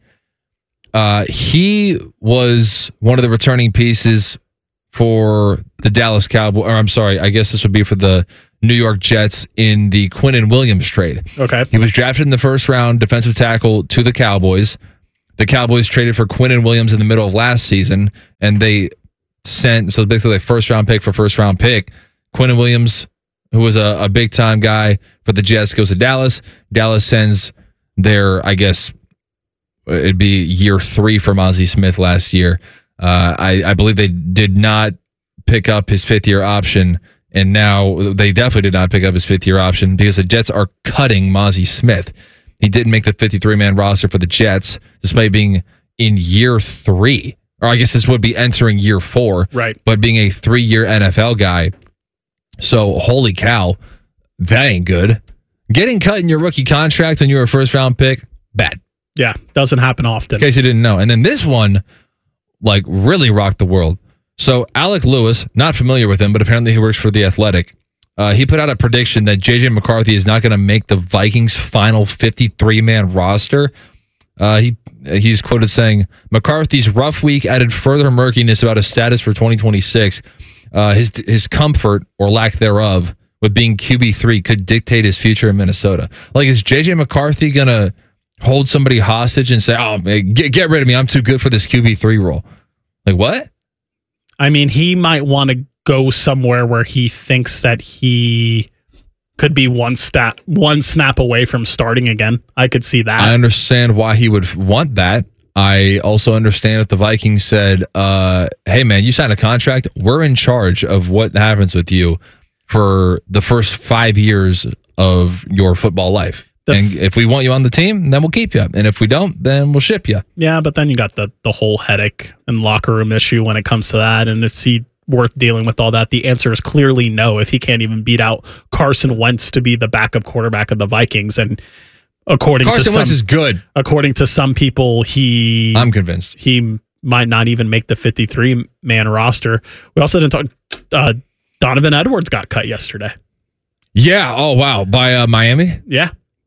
[SPEAKER 2] He was one of the returning pieces for the Dallas Cowboys, or I'm sorry, I guess this would be for the New York Jets in the Quinnen Williams trade.
[SPEAKER 1] Okay.
[SPEAKER 2] He was drafted in the first round, defensive tackle to the Cowboys. The Cowboys traded for Quinnen Williams in the middle of last season, and they sent, so basically a first round pick for first round pick. Quinnen Williams, who was a big time guy for the Jets, goes to Dallas. Dallas sends their, I guess, it'd be year 3 for Mozzie Smith last year. I believe they did not pick up his 5th-year option, and now they definitely did not pick up his 5th-year option because the Jets are cutting Mozzie Smith. He didn't make the 53-man roster for the Jets, despite being in year 3. Or I guess this would be entering year 4.
[SPEAKER 1] Right.
[SPEAKER 2] But being a 3-year NFL guy. So, holy cow, that ain't good. Getting cut in your rookie contract when you were a first-round pick, bad.
[SPEAKER 1] Yeah, doesn't happen often.
[SPEAKER 2] In case you didn't know. And then this one, like, really rocked the world. So Alec Lewis, not familiar with him, but apparently he works for The Athletic. He put out a prediction that J.J. McCarthy is not going to make the Vikings' final 53-man roster. He's quoted saying, McCarthy's rough week added further murkiness about his status for 2026. His comfort, or lack thereof, with being QB3 could dictate his future in Minnesota. Like, is J.J. McCarthy going to hold somebody hostage and say, oh, get rid of me, I'm too good for this QB3 role? Like, what?
[SPEAKER 1] I mean, he might want to go somewhere where he thinks that he could be one snap away from starting again. I could see that.
[SPEAKER 2] I understand why he would want that. I also understand if the Vikings said, hey, man, you signed a contract. We're in charge of what happens with you for the first 5 years of your football life. And if we want you on the team, then we'll keep you. And if we don't, then we'll ship you.
[SPEAKER 1] Yeah, but then you got the whole headache and locker room issue when it comes to that. And is he worth dealing with all that? The answer is clearly no, if he can't even beat out Carson Wentz to be the backup quarterback of the Vikings. And according to
[SPEAKER 2] Carson Wentz is good.
[SPEAKER 1] According to some people,
[SPEAKER 2] I'm convinced
[SPEAKER 1] he might not even make the 53-man roster. We also didn't talk. Donovan Edwards got cut yesterday.
[SPEAKER 2] Yeah. Oh, wow. By Miami?
[SPEAKER 1] Yeah.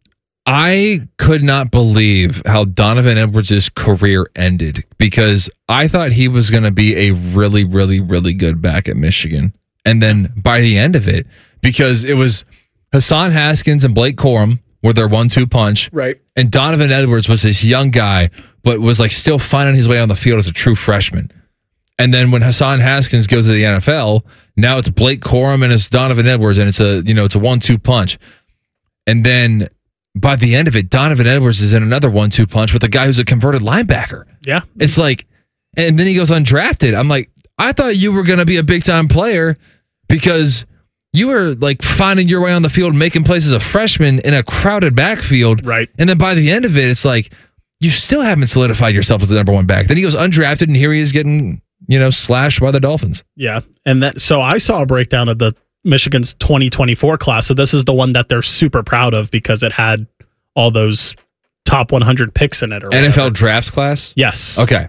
[SPEAKER 2] I could not believe how Donovan Edwards' career ended, because I thought he was going to be a really, really, really good back at Michigan. And then by the end of it, because it was Hassan Haskins and Blake Corum were their 1-2 punch.
[SPEAKER 1] Right.
[SPEAKER 2] And Donovan Edwards was this young guy, but was like still finding his way on the field as a true freshman. And then when Hassan Haskins goes to the NFL, now it's Blake Corum and it's Donovan Edwards, and it's a 1-2 punch. And then by the end of it, Donovan Edwards is in another 1-2 punch with a guy who's a converted linebacker.
[SPEAKER 1] Yeah.
[SPEAKER 2] It's like, and then he goes undrafted. I'm like, I thought you were going to be a big time player because you were like finding your way on the field, making plays as a freshman in a crowded backfield.
[SPEAKER 1] Right.
[SPEAKER 2] And then by the end of it, it's like, you still haven't solidified yourself as the number 1 back. Then he goes undrafted, and here he is getting, slashed by the Dolphins.
[SPEAKER 1] Yeah. And so I saw a breakdown of the Michigan's 2024 class. So this is the one that they're super proud of because it had all those top 100 picks in it. Or
[SPEAKER 2] NFL
[SPEAKER 1] whatever.
[SPEAKER 2] draft class?
[SPEAKER 1] Yes.
[SPEAKER 2] Okay.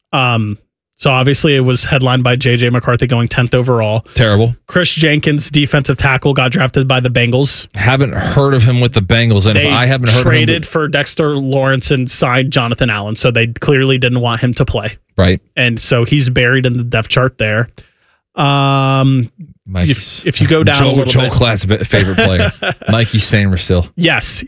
[SPEAKER 1] So obviously it was headlined by J.J. McCarthy going 10th overall.
[SPEAKER 2] Terrible.
[SPEAKER 1] Chris Jenkins, defensive tackle, got drafted by the Bengals.
[SPEAKER 2] Haven't heard of him with the Bengals. And if I haven't heard of him.
[SPEAKER 1] Traded for Dexter Lawrence and signed Jonathan Allen. So they clearly didn't want him to play.
[SPEAKER 2] Right.
[SPEAKER 1] And so he's buried in the depth chart there. If you go down a little
[SPEAKER 2] Joel
[SPEAKER 1] bit.
[SPEAKER 2] Klatt's favorite player. Mikey Samer still.
[SPEAKER 1] Yes.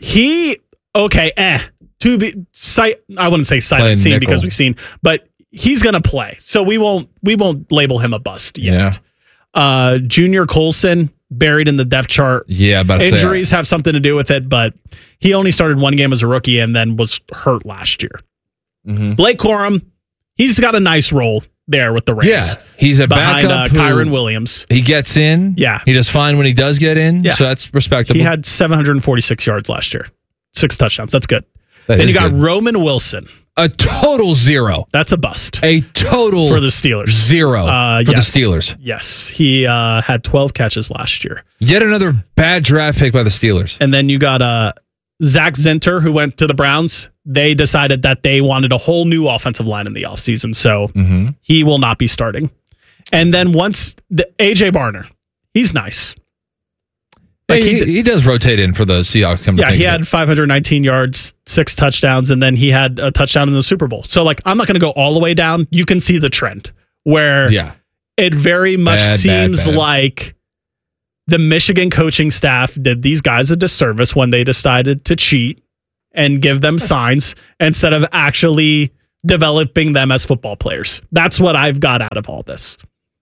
[SPEAKER 1] To be I wouldn't say sight unseen because we've seen, but he's gonna play. So we won't label him a bust yet. Yeah. Junior Colson buried in the depth chart.
[SPEAKER 2] Yeah, but
[SPEAKER 1] injuries have something to do with it, but he only started 1 game as a rookie and then was hurt last year.
[SPEAKER 2] Mm-hmm.
[SPEAKER 1] Blake Corum, he's got a nice role there with the Rams.
[SPEAKER 2] Yeah, he's a
[SPEAKER 1] behind
[SPEAKER 2] backup.
[SPEAKER 1] Kyron Williams.
[SPEAKER 2] He gets in.
[SPEAKER 1] Yeah.
[SPEAKER 2] He does fine when he does get in.
[SPEAKER 1] Yeah.
[SPEAKER 2] So that's respectable.
[SPEAKER 1] He had 746 yards last year. 6 touchdowns. That's good. Then you got Roman Wilson.
[SPEAKER 2] A total 0.
[SPEAKER 1] That's a bust.
[SPEAKER 2] A total
[SPEAKER 1] for the Steelers.
[SPEAKER 2] 0 for the Steelers.
[SPEAKER 1] Yes. He had 12 catches last year.
[SPEAKER 2] Yet another bad draft pick by the Steelers.
[SPEAKER 1] And then you got Zach Zinter, who went to the Browns, they decided that they wanted a whole new offensive line in the offseason, so he will not be starting. And then once AJ Barner, he's nice.
[SPEAKER 2] Like he does rotate in for the Seahawks.
[SPEAKER 1] Yeah, he had 519 yards, 6 touchdowns, and then he had a touchdown in the Super Bowl. So, like, I'm not going to go all the way down. You can see the trend where it very much seems like the Michigan coaching staff did these guys a disservice when they decided to cheat and give them signs instead of actually developing them as football players. That's what I've got out of all this.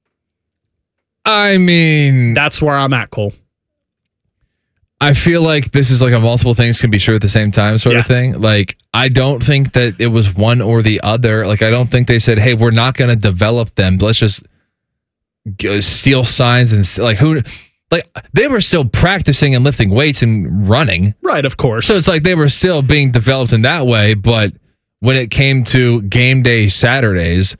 [SPEAKER 2] I mean,
[SPEAKER 1] that's where I'm at, Cole.
[SPEAKER 2] I feel like this is like a multiple things can be true at the same time sort of thing. Like, I don't think that it was one or the other. Like, I don't think they said, hey, we're not going to develop them. Let's just steal signs and like who. Like, they were still practicing and lifting weights and running.
[SPEAKER 1] Right, of course.
[SPEAKER 2] So it's like they were still being developed in that way. But when it came to game day Saturdays,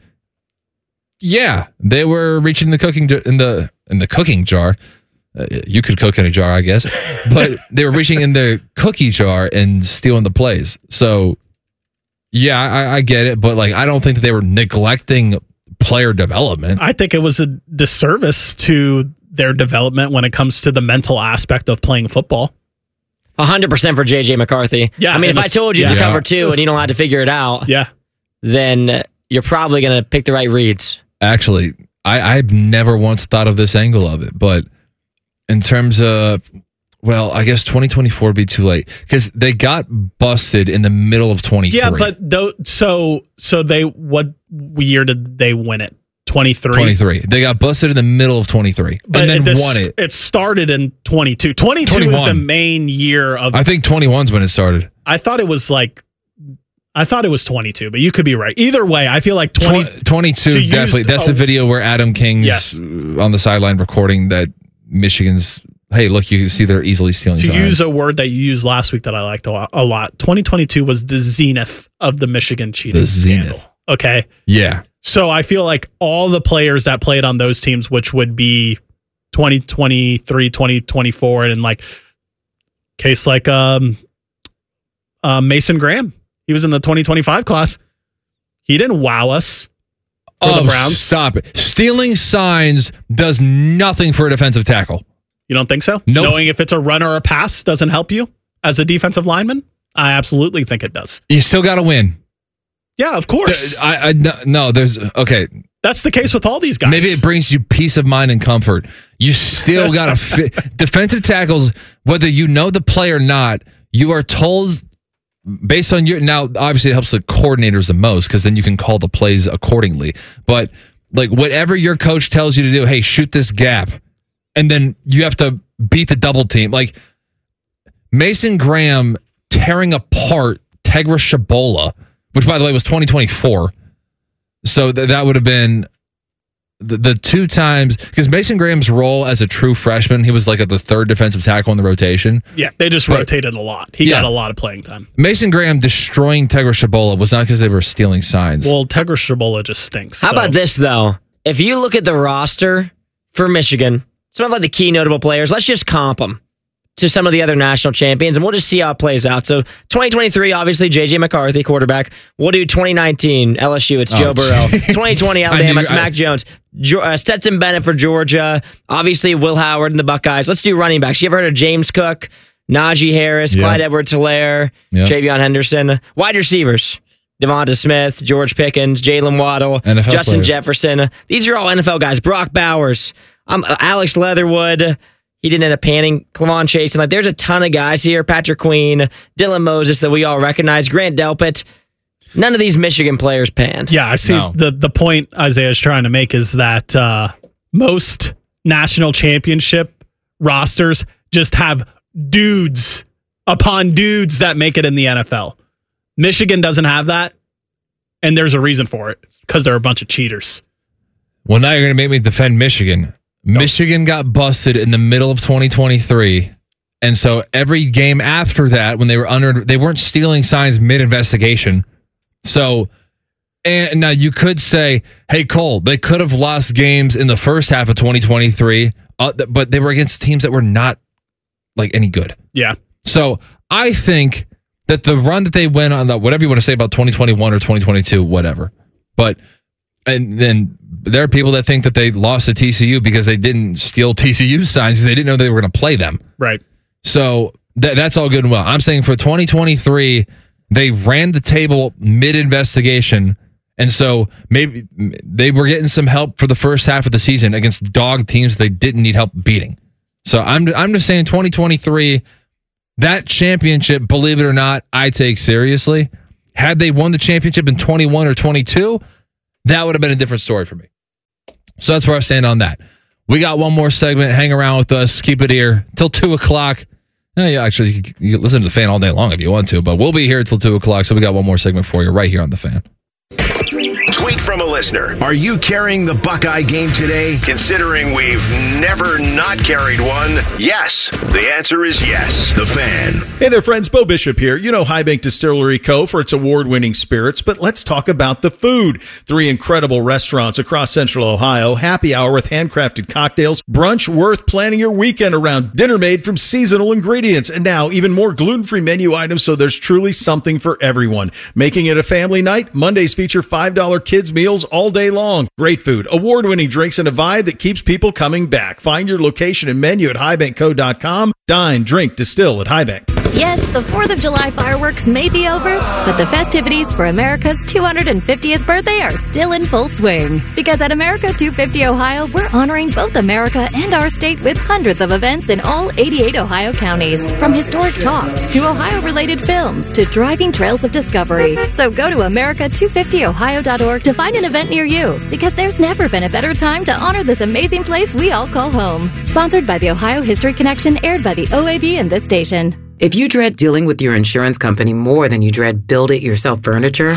[SPEAKER 2] they were reaching the cooking in the cooking jar. You could cook in a jar, I guess, but they were reaching in the cookie jar and stealing the plays. So, I get it, but like I don't think that they were neglecting player development.
[SPEAKER 1] I think it was a disservice to their development when it comes to the mental aspect of playing football.
[SPEAKER 3] 100% for JJ McCarthy.
[SPEAKER 1] Yeah,
[SPEAKER 3] I mean, if I told you to cover 2 and you don't have to figure it out, then you're probably going to pick the right reads.
[SPEAKER 2] Actually, I've never once thought of this angle of it, but in terms of, well, I guess 2024 would be too late because they got busted in the middle of 23.
[SPEAKER 1] Yeah, but so they, what year did they win it? 23.
[SPEAKER 2] 23. They got busted in the middle of 23
[SPEAKER 1] but
[SPEAKER 2] and then won it.
[SPEAKER 1] It started in 22. 22 is the main year of.
[SPEAKER 2] I think 21's when it started.
[SPEAKER 1] I thought it was 22, but you could be right. Either way, I feel like
[SPEAKER 2] 22 definitely. That's the video where Adam King's on the sideline recording that Michigan's, hey, look, you can see they're easily stealing
[SPEAKER 1] to
[SPEAKER 2] signs.
[SPEAKER 1] Use a word that you used last week that I liked a lot. 2022 was the zenith of the Michigan cheating scandal. Okay?
[SPEAKER 2] Yeah.
[SPEAKER 1] So I feel like all the players that played on those teams, which would be 2023, 2024, and like case like Mason Graham. He was in the 2025 class. He didn't wow us. For the Browns.
[SPEAKER 2] Stop it. Stealing signs does nothing for a defensive tackle.
[SPEAKER 1] You don't think so?
[SPEAKER 2] Nope.
[SPEAKER 1] Knowing if it's a run or a pass doesn't help you as a defensive lineman? I absolutely think it does.
[SPEAKER 2] You still got to win.
[SPEAKER 1] Yeah, of course.
[SPEAKER 2] No, there's, okay.
[SPEAKER 1] That's the case with all these guys.
[SPEAKER 2] Maybe it brings you peace of mind and comfort. You still got to fit. Defensive tackles, whether you know the play or not, you are told based on your, now obviously it helps the coordinators the most because then you can call the plays accordingly. But like whatever your coach tells you to do, hey, shoot this gap. And then you have to beat the double team. Like Mason Graham tearing apart Tegra Shabola, which by the way was 2024. So that would have been the 2 times, because Mason Graham's role as a true freshman, he was like at the 3rd defensive tackle in the rotation.
[SPEAKER 1] Yeah, they just rotated a lot. He got a lot of playing time.
[SPEAKER 2] Mason Graham destroying Tegra Shabola was not because they were stealing signs.
[SPEAKER 1] Well, Tegra Shabola just stinks.
[SPEAKER 3] How about this, though? If you look at the roster for Michigan, some of like the key notable players, let's just comp them to some of the other national champions, and we'll just see how it plays out. So 2023, obviously, J.J. McCarthy, quarterback. We'll do 2019, LSU, it's Joe Burrow. 2020, Alabama, it's Mac Jones. Stetson Bennett for Georgia. Obviously, Will Howard and the Buckeyes. Let's do running backs. You ever heard of James Cook, Najee Harris, Clyde Edwards-Helaire, Travion Henderson? Wide receivers. Devonta Smith, George Pickens, Jalen Waddle,
[SPEAKER 2] NFL
[SPEAKER 3] Justin
[SPEAKER 2] players.
[SPEAKER 3] Jefferson. These are all NFL guys. Brock Bowers, Alex Leatherwood. He didn't end up panning. Clavon Chase. And like, there's a ton of guys here. Patrick Queen, Dylan Moses that we all recognize. Grant Delpit. None of these Michigan players panned.
[SPEAKER 1] Yeah, I see. No. The point Isaiah's trying to make is that most national championship rosters just have dudes upon dudes that make it in the NFL. Michigan doesn't have that, and there's a reason for it. It's because they're a bunch of cheaters.
[SPEAKER 2] Well, now you're going to make me defend Michigan. Nope. Michigan got busted in the middle of 2023, and so every game after that, when they were they weren't stealing signs mid-investigation. So, and now you could say, hey, Cole, they could have lost games in the first half of 2023, but they were against teams that were not like any good.
[SPEAKER 1] Yeah.
[SPEAKER 2] So I think that the run that they went on, whatever you want to say about 2021 or 2022, whatever. But, and then there are people that think that they lost to TCU because they didn't steal TCU signs. They didn't know they were going to play them.
[SPEAKER 1] Right.
[SPEAKER 2] So that's all good and well. I'm saying for 2023, they ran the table mid-investigation. And so maybe they were getting some help for the first half of the season against dog teams they didn't need help beating. So I'm just saying 2023, that championship, believe it or not, I take seriously. Had they won the championship in 21 or 22, that would have been a different story for me. So that's where I stand on that. We got one more segment. Hang around with us. Keep it here till 2 o'clock. Yeah, actually, you can listen to the Fan all day long if you want to, but we'll be here till 2 o'clock. So we got one more segment for you right here on the Fan.
[SPEAKER 4] Tweet from a listener. Are you carrying the Buckeye game today? Considering we've never not carried one, yes. The answer is yes. The Fan.
[SPEAKER 5] Hey there, friends. Bo Bishop here. You know High Bank Distillery Co. for its award-winning spirits, but let's talk about the food. 3 incredible restaurants across Central Ohio, happy hour with handcrafted cocktails, brunch worth planning your weekend around, dinner made from seasonal ingredients, and now even more gluten-free menu items, so there's truly something for everyone. Making it a family night, Mondays feature $5 kids meals all day long. Great food, award-winning drinks, and a vibe that keeps people coming back. Find your location and menu at highbankco.com. Dine, drink, distill at High Bank.
[SPEAKER 6] Yes, the 4th of July fireworks may be over, but the festivities for America's 250th birthday are still in full swing. Because at America 250 Ohio, we're honoring both America and our state with hundreds of events in all 88 Ohio counties. From historic talks to Ohio-related films to driving trails of discovery. So go to America250Ohio.org to find an event near you, because there's never been a better time to honor this amazing place we all call home. Sponsored by the Ohio History Connection, aired by the OAB and this station.
[SPEAKER 7] If you dread dealing with your insurance company more than you dread build-it-yourself furniture,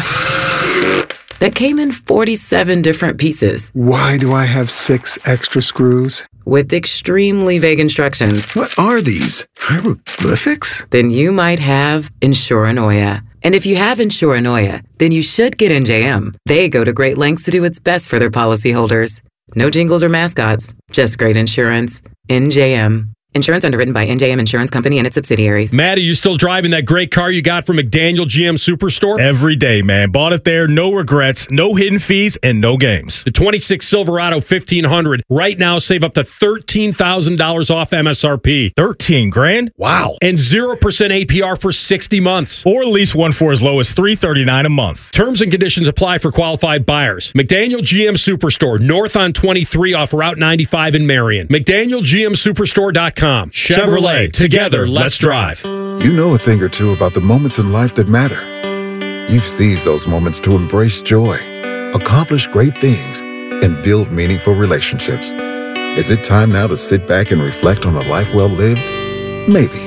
[SPEAKER 7] that came in 47 different pieces.
[SPEAKER 8] Why do I have 6 extra screws?
[SPEAKER 7] With extremely vague instructions.
[SPEAKER 8] What are these? Hieroglyphics?
[SPEAKER 7] Then you might have Insuranoia. And if you have Insuranoia, then you should get NJM. They go to great lengths to do what's best for their policyholders. No jingles or mascots, just great insurance. NJM. Insurance underwritten by NJM Insurance Company and its subsidiaries.
[SPEAKER 9] Matt, are you still driving that great car you got from McDaniel GM Superstore?
[SPEAKER 26] Every day, man. Bought it there. No regrets, no hidden fees, and no games.
[SPEAKER 9] The 26 Silverado 1500. Right now, save up to $13,000 off MSRP.
[SPEAKER 26] 13 grand? Wow.
[SPEAKER 9] And 0% APR for 60 months.
[SPEAKER 26] Or lease one for as low as $339 a month.
[SPEAKER 9] Terms and conditions apply for qualified buyers. McDaniel GM Superstore, north on 23 off Route 95 in Marion. McDanielGMSuperstore.com.
[SPEAKER 26] Chevrolet, together, let's drive.
[SPEAKER 8] You know a thing or two about the moments in life that matter. You've seized those moments to embrace joy, accomplish great things, and build meaningful relationships. Is it time now to sit back and reflect on a life well lived? Maybe.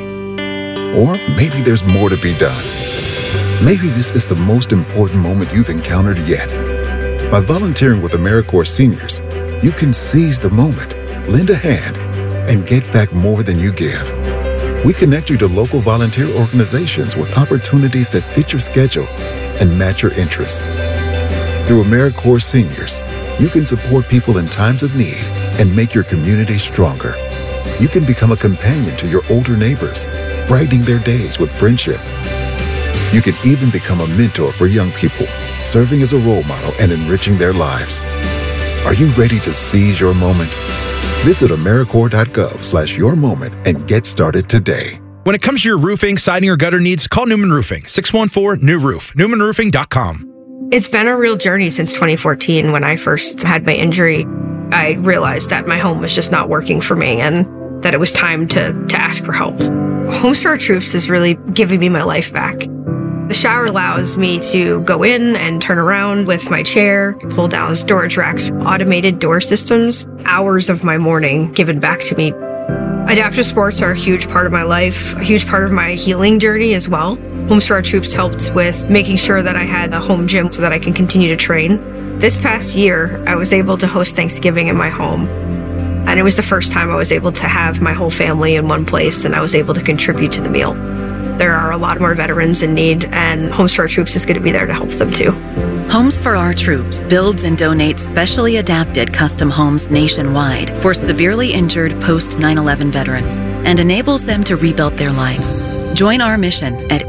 [SPEAKER 8] Or maybe there's more to be done. Maybe this is the most important moment you've encountered yet. By volunteering with AmeriCorps Seniors, you can seize the moment, lend a hand, and get back more than you give. We connect you to local volunteer organizations with opportunities that fit your schedule and match your interests. Through AmeriCorps Seniors, you can support people in times of need and make your community stronger. You can become a companion to your older neighbors, brightening their days with friendship. You can even become a mentor for young people, serving as a role model and enriching their lives. Are you ready to seize your moment? Visit AmeriCorps.gov/yourmoment and get started today.
[SPEAKER 27] When it comes to your roofing, siding, or gutter needs, call Newman Roofing, 614-NEW-ROOF, NewmanRoofing.com.
[SPEAKER 28] It's been a real journey since 2014 when I first had my injury. I realized that my home was just not working for me and that it was time to ask for help. Homes for Our Troops is really giving me my life back. The shower allows me to go in and turn around with my chair, pull down storage racks, automated door systems, hours of my morning given back to me. Adaptive sports are a huge part of my life, a huge part of my healing journey as well. Homes for Our Troops helped with making sure that I had a home gym so that I can continue to train. This past year, I was able to host Thanksgiving in my home. And it was the first time I was able to have my whole family in one place and I was able to contribute to the meal. There are a lot more veterans in need, and Homes for Our Troops is going to be there to help them too.
[SPEAKER 29] Homes for Our Troops builds and donates specially adapted custom homes nationwide for severely injured post 9/11 veterans and enables them to rebuild their lives. Join our mission at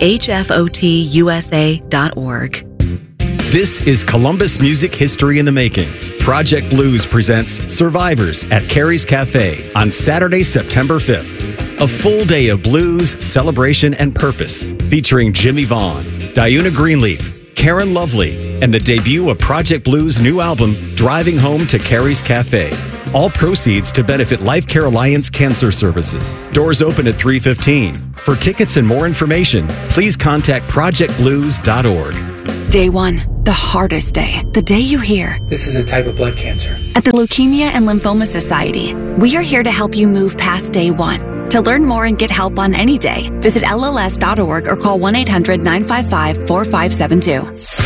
[SPEAKER 29] hfotusa.org.
[SPEAKER 10] This is Columbus Music History in the Making. Project Blues presents Survivors at Carrie's Cafe on Saturday, September 5th. A full day of blues, celebration, and purpose, featuring Jimmy Vaughn, Diuna Greenleaf, Karen Lovely, and the debut of Project Blues' new album, Driving Home to Carrie's Cafe. All proceeds to benefit Life Care Alliance Cancer Services. Doors open at 3:15. For tickets and more information, please contact projectblues.org.
[SPEAKER 13] Day 1, the hardest day. The day you hear,
[SPEAKER 14] "This is a type of blood cancer."
[SPEAKER 13] At the Leukemia and Lymphoma Society, we are here to help you move past day 1. To learn more and get help on any day, visit LLS.org or call 1-800-955-4572.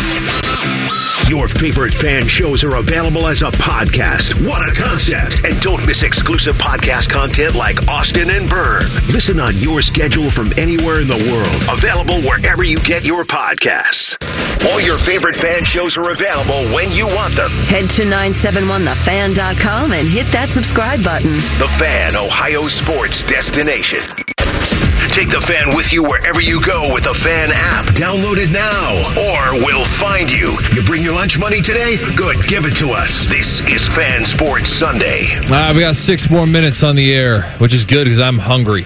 [SPEAKER 4] Your favorite fan shows are available as a podcast. What a concept! And don't miss exclusive podcast content like Austin and Byrne. Listen on your schedule from anywhere in the world. Available wherever you get your podcasts. All your favorite fan shows are available when you want them.
[SPEAKER 19] Head to 971thefan.com and hit that subscribe button.
[SPEAKER 4] The Fan, Ohio sports destination. Take the Fan with you wherever you go with the Fan app. Download it now, or we'll find you. You bring your lunch money today? Good, give it to us. This is Fan Sports Sunday.
[SPEAKER 2] We got 6 more minutes on the air, which is good because I'm hungry.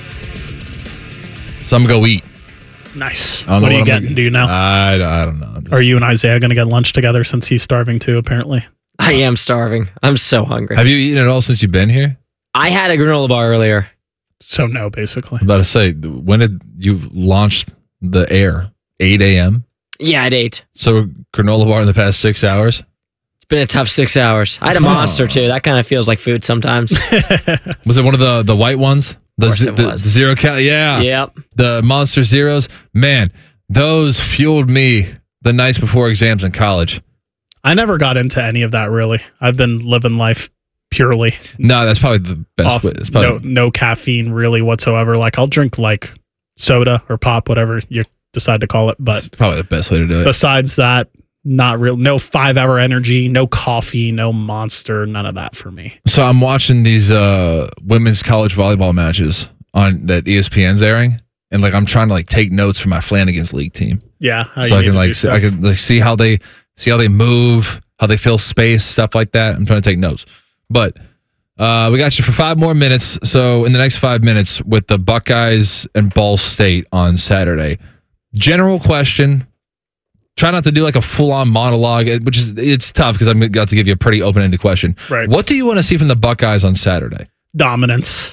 [SPEAKER 2] So I'm going to go eat.
[SPEAKER 1] Nice. What are you getting? Do you know?
[SPEAKER 2] I don't know.
[SPEAKER 1] Are you and Isaiah going to get lunch together since he's starving too, apparently?
[SPEAKER 3] I am starving. I'm so hungry.
[SPEAKER 2] Have you eaten at all since you've been here?
[SPEAKER 3] I had a granola bar earlier.
[SPEAKER 1] So no, basically.
[SPEAKER 2] I'm about to say, when did you launch the air? 8 a.m.?
[SPEAKER 3] Yeah, at 8.
[SPEAKER 2] So granola bar in the past 6 hours?
[SPEAKER 3] It's been a tough 6 hours. I had a Monster too. That kind of feels like food sometimes.
[SPEAKER 2] Was it one of the white ones? The 0 calorie? Yeah.
[SPEAKER 3] Yep.
[SPEAKER 2] The Monster Zeros? Man, those fueled me the nights before exams in college.
[SPEAKER 1] I never got into any of that, really. I've been living life purely.
[SPEAKER 2] No, that's probably the best way.
[SPEAKER 1] No caffeine really whatsoever. Like I'll drink like soda or pop, whatever you decide to call it. But
[SPEAKER 2] it's probably the best way to do it.
[SPEAKER 1] Besides that, not real. No 5-hour energy, no coffee, no Monster, none of that for me.
[SPEAKER 2] So I'm watching these women's college volleyball matches on that ESPN's airing, and like I'm trying to like take notes for my Flanagan's League team.
[SPEAKER 1] Yeah,
[SPEAKER 2] so I can see how they move, how they fill space, stuff like that. I'm trying to take notes. But we got you for 5 more minutes. So in the next 5 minutes with the Buckeyes and Ball State on Saturday. General question. Try not to do like a full-on monologue, which is it's tough because I'm got to give you a pretty open-ended question.
[SPEAKER 1] Right.
[SPEAKER 2] What do you want to see from the Buckeyes on Saturday?
[SPEAKER 1] Dominance.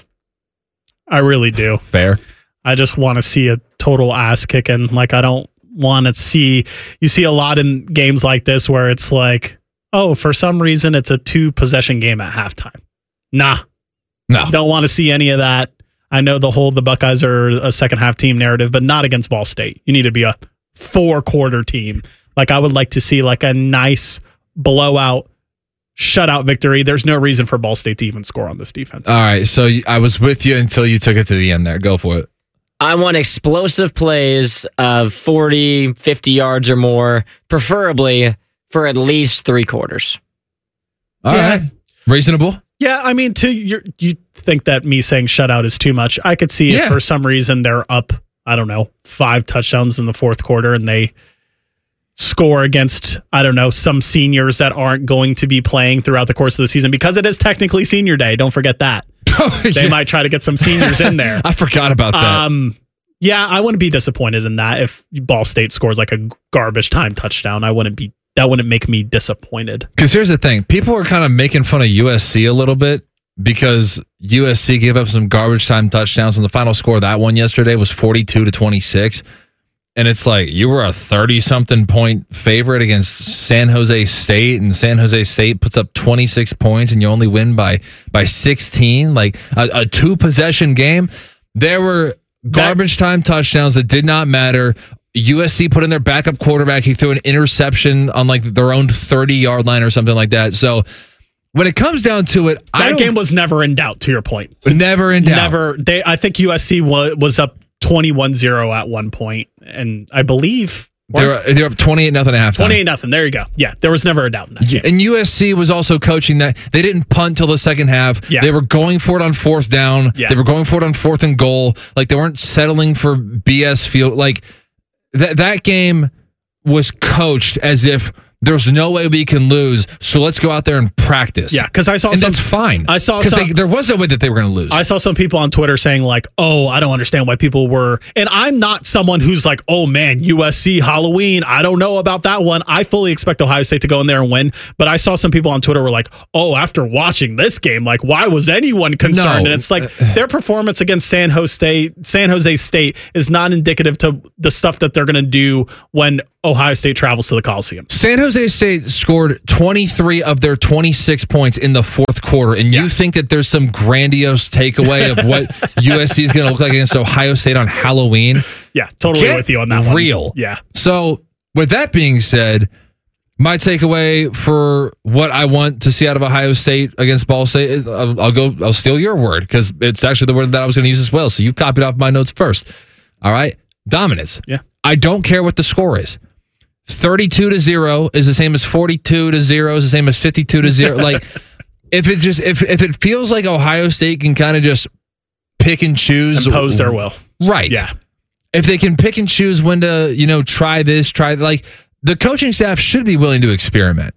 [SPEAKER 1] I really do.
[SPEAKER 2] Fair.
[SPEAKER 1] I just want to see a total ass kicking. Like I don't want to see. You see a lot in games like this where it's like, oh, for some reason it's a 2-possession game at halftime. No. Don't want to see any of that. I know the Buckeyes are a second half team narrative, but not against Ball State. You need to be a 4-quarter team. Like I would like to see like a nice blowout, shutout victory. There's no reason for Ball State to even score on this defense.
[SPEAKER 2] All right. So I was with you until you took it to the end there. Go for it.
[SPEAKER 3] I want explosive plays of 40, 50 yards or more, preferably for at least 3 quarters.
[SPEAKER 2] All right. Reasonable.
[SPEAKER 1] Yeah, I mean, you think that me saying shutout is too much. I could see if for some reason they're up, I don't know, 5 touchdowns in the 4th quarter and they score against, I don't know, some seniors that aren't going to be playing throughout the course of the season because it is technically senior day. Don't forget that. They might try to get some seniors in there.
[SPEAKER 2] I forgot about that.
[SPEAKER 1] Yeah, I wouldn't be disappointed in that if Ball State scores like a garbage time touchdown. That wouldn't make me disappointed.
[SPEAKER 2] Because here's the thing. People are kind of making fun of USC a little bit because USC gave up some garbage time touchdowns, and the final score of that one yesterday was 42-26. And it's like you were a 30-something point favorite against San Jose State, and San Jose State puts up 26 points, and you only win by 16. Like a 2-possession game. There were garbage time touchdowns that did not matter. USC put in their backup quarterback. He threw an interception on like their own 30-yard line or something like that. So when it comes down to it,
[SPEAKER 1] that game was never in doubt, to your point.
[SPEAKER 2] Never in doubt.
[SPEAKER 1] I think USC was up 21-0 at one point, and I believe
[SPEAKER 2] They were up 28-0 at halftime.
[SPEAKER 1] 28-0. There you go. Yeah, there was never a doubt in that game.
[SPEAKER 2] And USC was also coaching that. They didn't punt till the second half.
[SPEAKER 1] Yeah.
[SPEAKER 2] They were going for it on fourth down.
[SPEAKER 1] Yeah.
[SPEAKER 2] They were going for it on fourth and goal. Like, they weren't settling for BS field. Like, that game was coached as if there's no way we can lose, so let's go out there and practice.
[SPEAKER 1] Yeah, because I saw
[SPEAKER 2] and that's fine.
[SPEAKER 1] I saw
[SPEAKER 2] because there was no way that they were going to lose.
[SPEAKER 1] I saw some people on Twitter saying like, "Oh, I don't understand why people were." And I'm not someone who's like, "Oh man, USC Halloween. I don't know about that one." I fully expect Ohio State to go in there and win. But I saw some people on Twitter were like, "Oh, after watching this game, like, why was anyone concerned?"
[SPEAKER 2] No.
[SPEAKER 1] And it's like their performance against San Jose State is not indicative to the stuff that they're going to do when Ohio State travels to the Coliseum.
[SPEAKER 2] San Jose State scored 23 of their 26 points in the fourth quarter, and you think that there's some grandiose takeaway of what USC is going to look like against Ohio State on Halloween?
[SPEAKER 1] Yeah, totally with you on that one.
[SPEAKER 2] Real.
[SPEAKER 1] Yeah.
[SPEAKER 2] So, with that being said, my takeaway for what I want to see out of Ohio State against Ball State is I'll steal your word because it's actually the word that I was going to use as well. So you copied off my notes first. All right. Dominance.
[SPEAKER 1] Yeah.
[SPEAKER 2] I don't care what the score is. 32-0 is the same as 42-0 is the same as 52-0. Like, if it feels like Ohio State can kind of just pick and choose,
[SPEAKER 1] impose their will,
[SPEAKER 2] right?
[SPEAKER 1] Yeah.
[SPEAKER 2] If they can pick and choose when to try this, like, the coaching staff should be willing to experiment.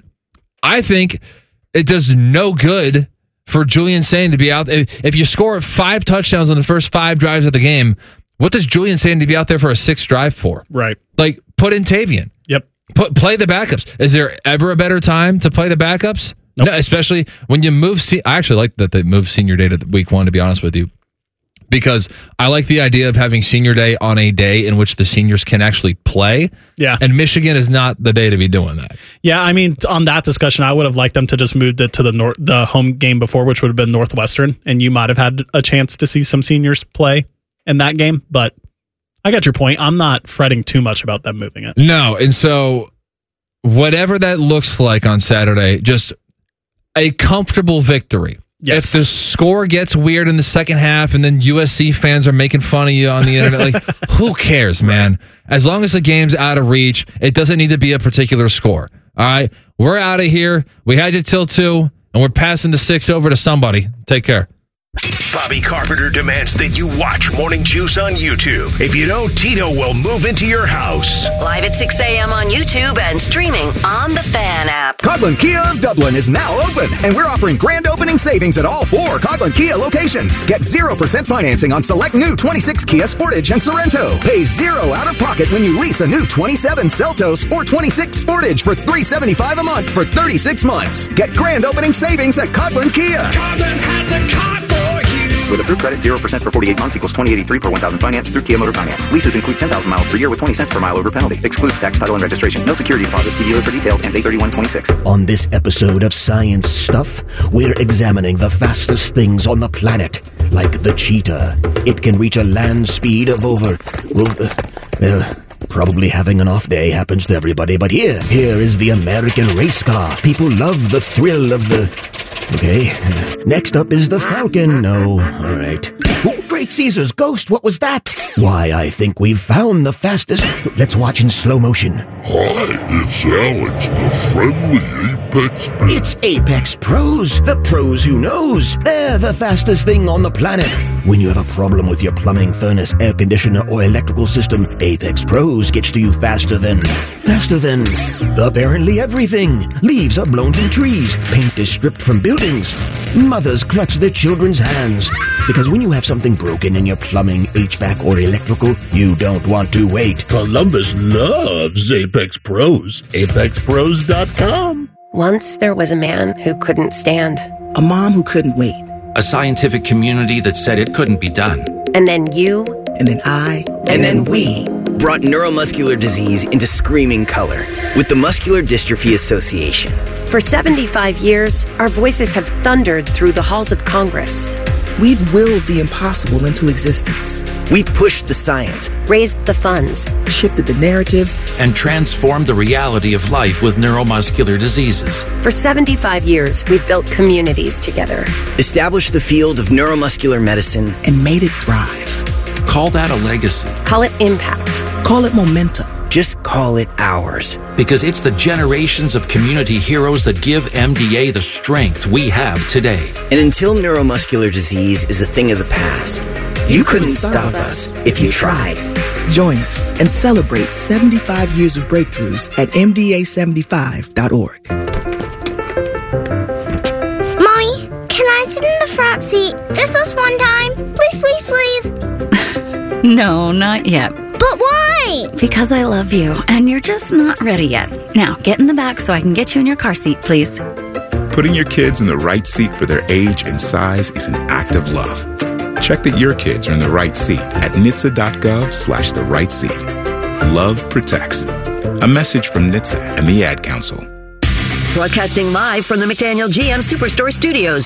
[SPEAKER 2] I think it does no good for Julian Sain to be out. If you score 5 touchdowns on the first 5 drives of the game, what does Julian Sain to be out there for a 6th drive for?
[SPEAKER 1] Right.
[SPEAKER 2] Like, put in Tavian.
[SPEAKER 1] Yep.
[SPEAKER 2] Play the backups. Is there ever a better time to play the backups?
[SPEAKER 1] Nope.
[SPEAKER 2] No, especially when you move. I actually like that they moved senior day to week 1, to be honest with you, because I like the idea of having senior day on a day in which the seniors can actually play.
[SPEAKER 1] Yeah.
[SPEAKER 2] And Michigan is not the day to be doing that.
[SPEAKER 1] Yeah, I mean, on that discussion, I would have liked them to just move it to the home game before, which would have been Northwestern, and you might have had a chance to see some seniors play in that game. But I got your point. I'm not fretting too much about them moving it.
[SPEAKER 2] No, and so whatever that looks like on Saturday, just a comfortable victory.
[SPEAKER 1] Yes.
[SPEAKER 2] If the score gets weird in the second half and then USC fans are making fun of you on the internet, like, who cares, man? As long as the game's out of reach, it doesn't need to be a particular score. All right? We're out of here. We had you till 2, and we're passing the 6 over to somebody. Take care.
[SPEAKER 4] Bobby Carpenter demands that you watch Morning Juice on YouTube. If you don't, Tito will move into your house.
[SPEAKER 19] Live at 6 a.m. on YouTube and streaming on the Fan app.
[SPEAKER 11] Coghlan Kia of Dublin is now open, and we're offering grand opening savings at all 4 Coghlan Kia locations. Get 0% financing on select new 26 Kia Sportage and Sorrento. Pay 0 out of pocket when you lease a new 27 Seltos or 26 Sportage for $375 a month for 36 months. Get grand opening savings at Coghlan Kia.
[SPEAKER 12] Coghlan has the car for you.
[SPEAKER 14] With approved credit, 0% for 48 months equals $20.83 per 1,000 finance through Kia Motor Finance. Leases include 10,000 miles per year with 20 cents per mile over penalty. Excludes tax, title, and registration. No security deposit. See dealer for details. Ends 8/31/26.
[SPEAKER 22] On this episode of Science Stuff, we're examining the fastest things on the planet, like the cheetah. It can reach a land speed of over... probably having an off day happens to everybody, but here is the American race car. People love the thrill of the... Okay, next up is the Falcon. No, all right. Oh, Great Caesar's ghost, what was that? Why, I think we've found the fastest... Let's watch in slow motion.
[SPEAKER 23] Hi, it's Alex, the friendly Apex Pro.
[SPEAKER 22] It's Apex Pros, the pros who knows. They're the fastest thing on the planet. When you have a problem with your plumbing, furnace, air conditioner, or electrical system, Apex Pros gets to you faster than apparently everything. Leaves are blown from trees. Paint is stripped from buildings. Mothers clutch their children's hands. Because when you have something broken in your plumbing, HVAC, or electrical, you don't want to wait.
[SPEAKER 23] Columbus loves Apex Pros. ApexPros.com.
[SPEAKER 15] Once there was a man who couldn't stand.
[SPEAKER 16] A mom who couldn't wait.
[SPEAKER 17] A scientific community that said it couldn't be done.
[SPEAKER 15] And then you.
[SPEAKER 16] And then I.
[SPEAKER 15] And then we.
[SPEAKER 16] Brought neuromuscular disease into screaming color with the Muscular Dystrophy Association.
[SPEAKER 15] For 75 years, our voices have thundered through the halls of Congress.
[SPEAKER 16] We've willed the impossible into existence. We've pushed the science,
[SPEAKER 15] raised the funds,
[SPEAKER 16] shifted the narrative,
[SPEAKER 17] and transformed the reality of life with neuromuscular diseases.
[SPEAKER 15] For 75 years, we've built communities together,
[SPEAKER 16] established the field of neuromuscular medicine, and made it thrive.
[SPEAKER 17] Call that a legacy.
[SPEAKER 15] Call it impact.
[SPEAKER 16] Call it momentum. just call it ours.
[SPEAKER 17] Because it's the generations of community heroes that give MDA the strength we have today.
[SPEAKER 16] And until neuromuscular disease is a thing of the past, you couldn't stop us if you tried.
[SPEAKER 5] Join us and celebrate 75 years of breakthroughs at MDA75.org.
[SPEAKER 6] Mommy, can I sit in the front seat just this one time? Please, please, please.
[SPEAKER 7] No, not yet.
[SPEAKER 6] But why?
[SPEAKER 7] Because I love you, and you're just not ready yet. Now, get in the back so I can get you in your car seat, please.
[SPEAKER 9] Putting your kids in the right seat for their age and size is an act of love. Check that your kids are in the right seat at NHTSA.gov/the right seat. Love protects. A message from NHTSA and the Ad Council.
[SPEAKER 19] Broadcasting live from the McDaniel GM Superstore Studios.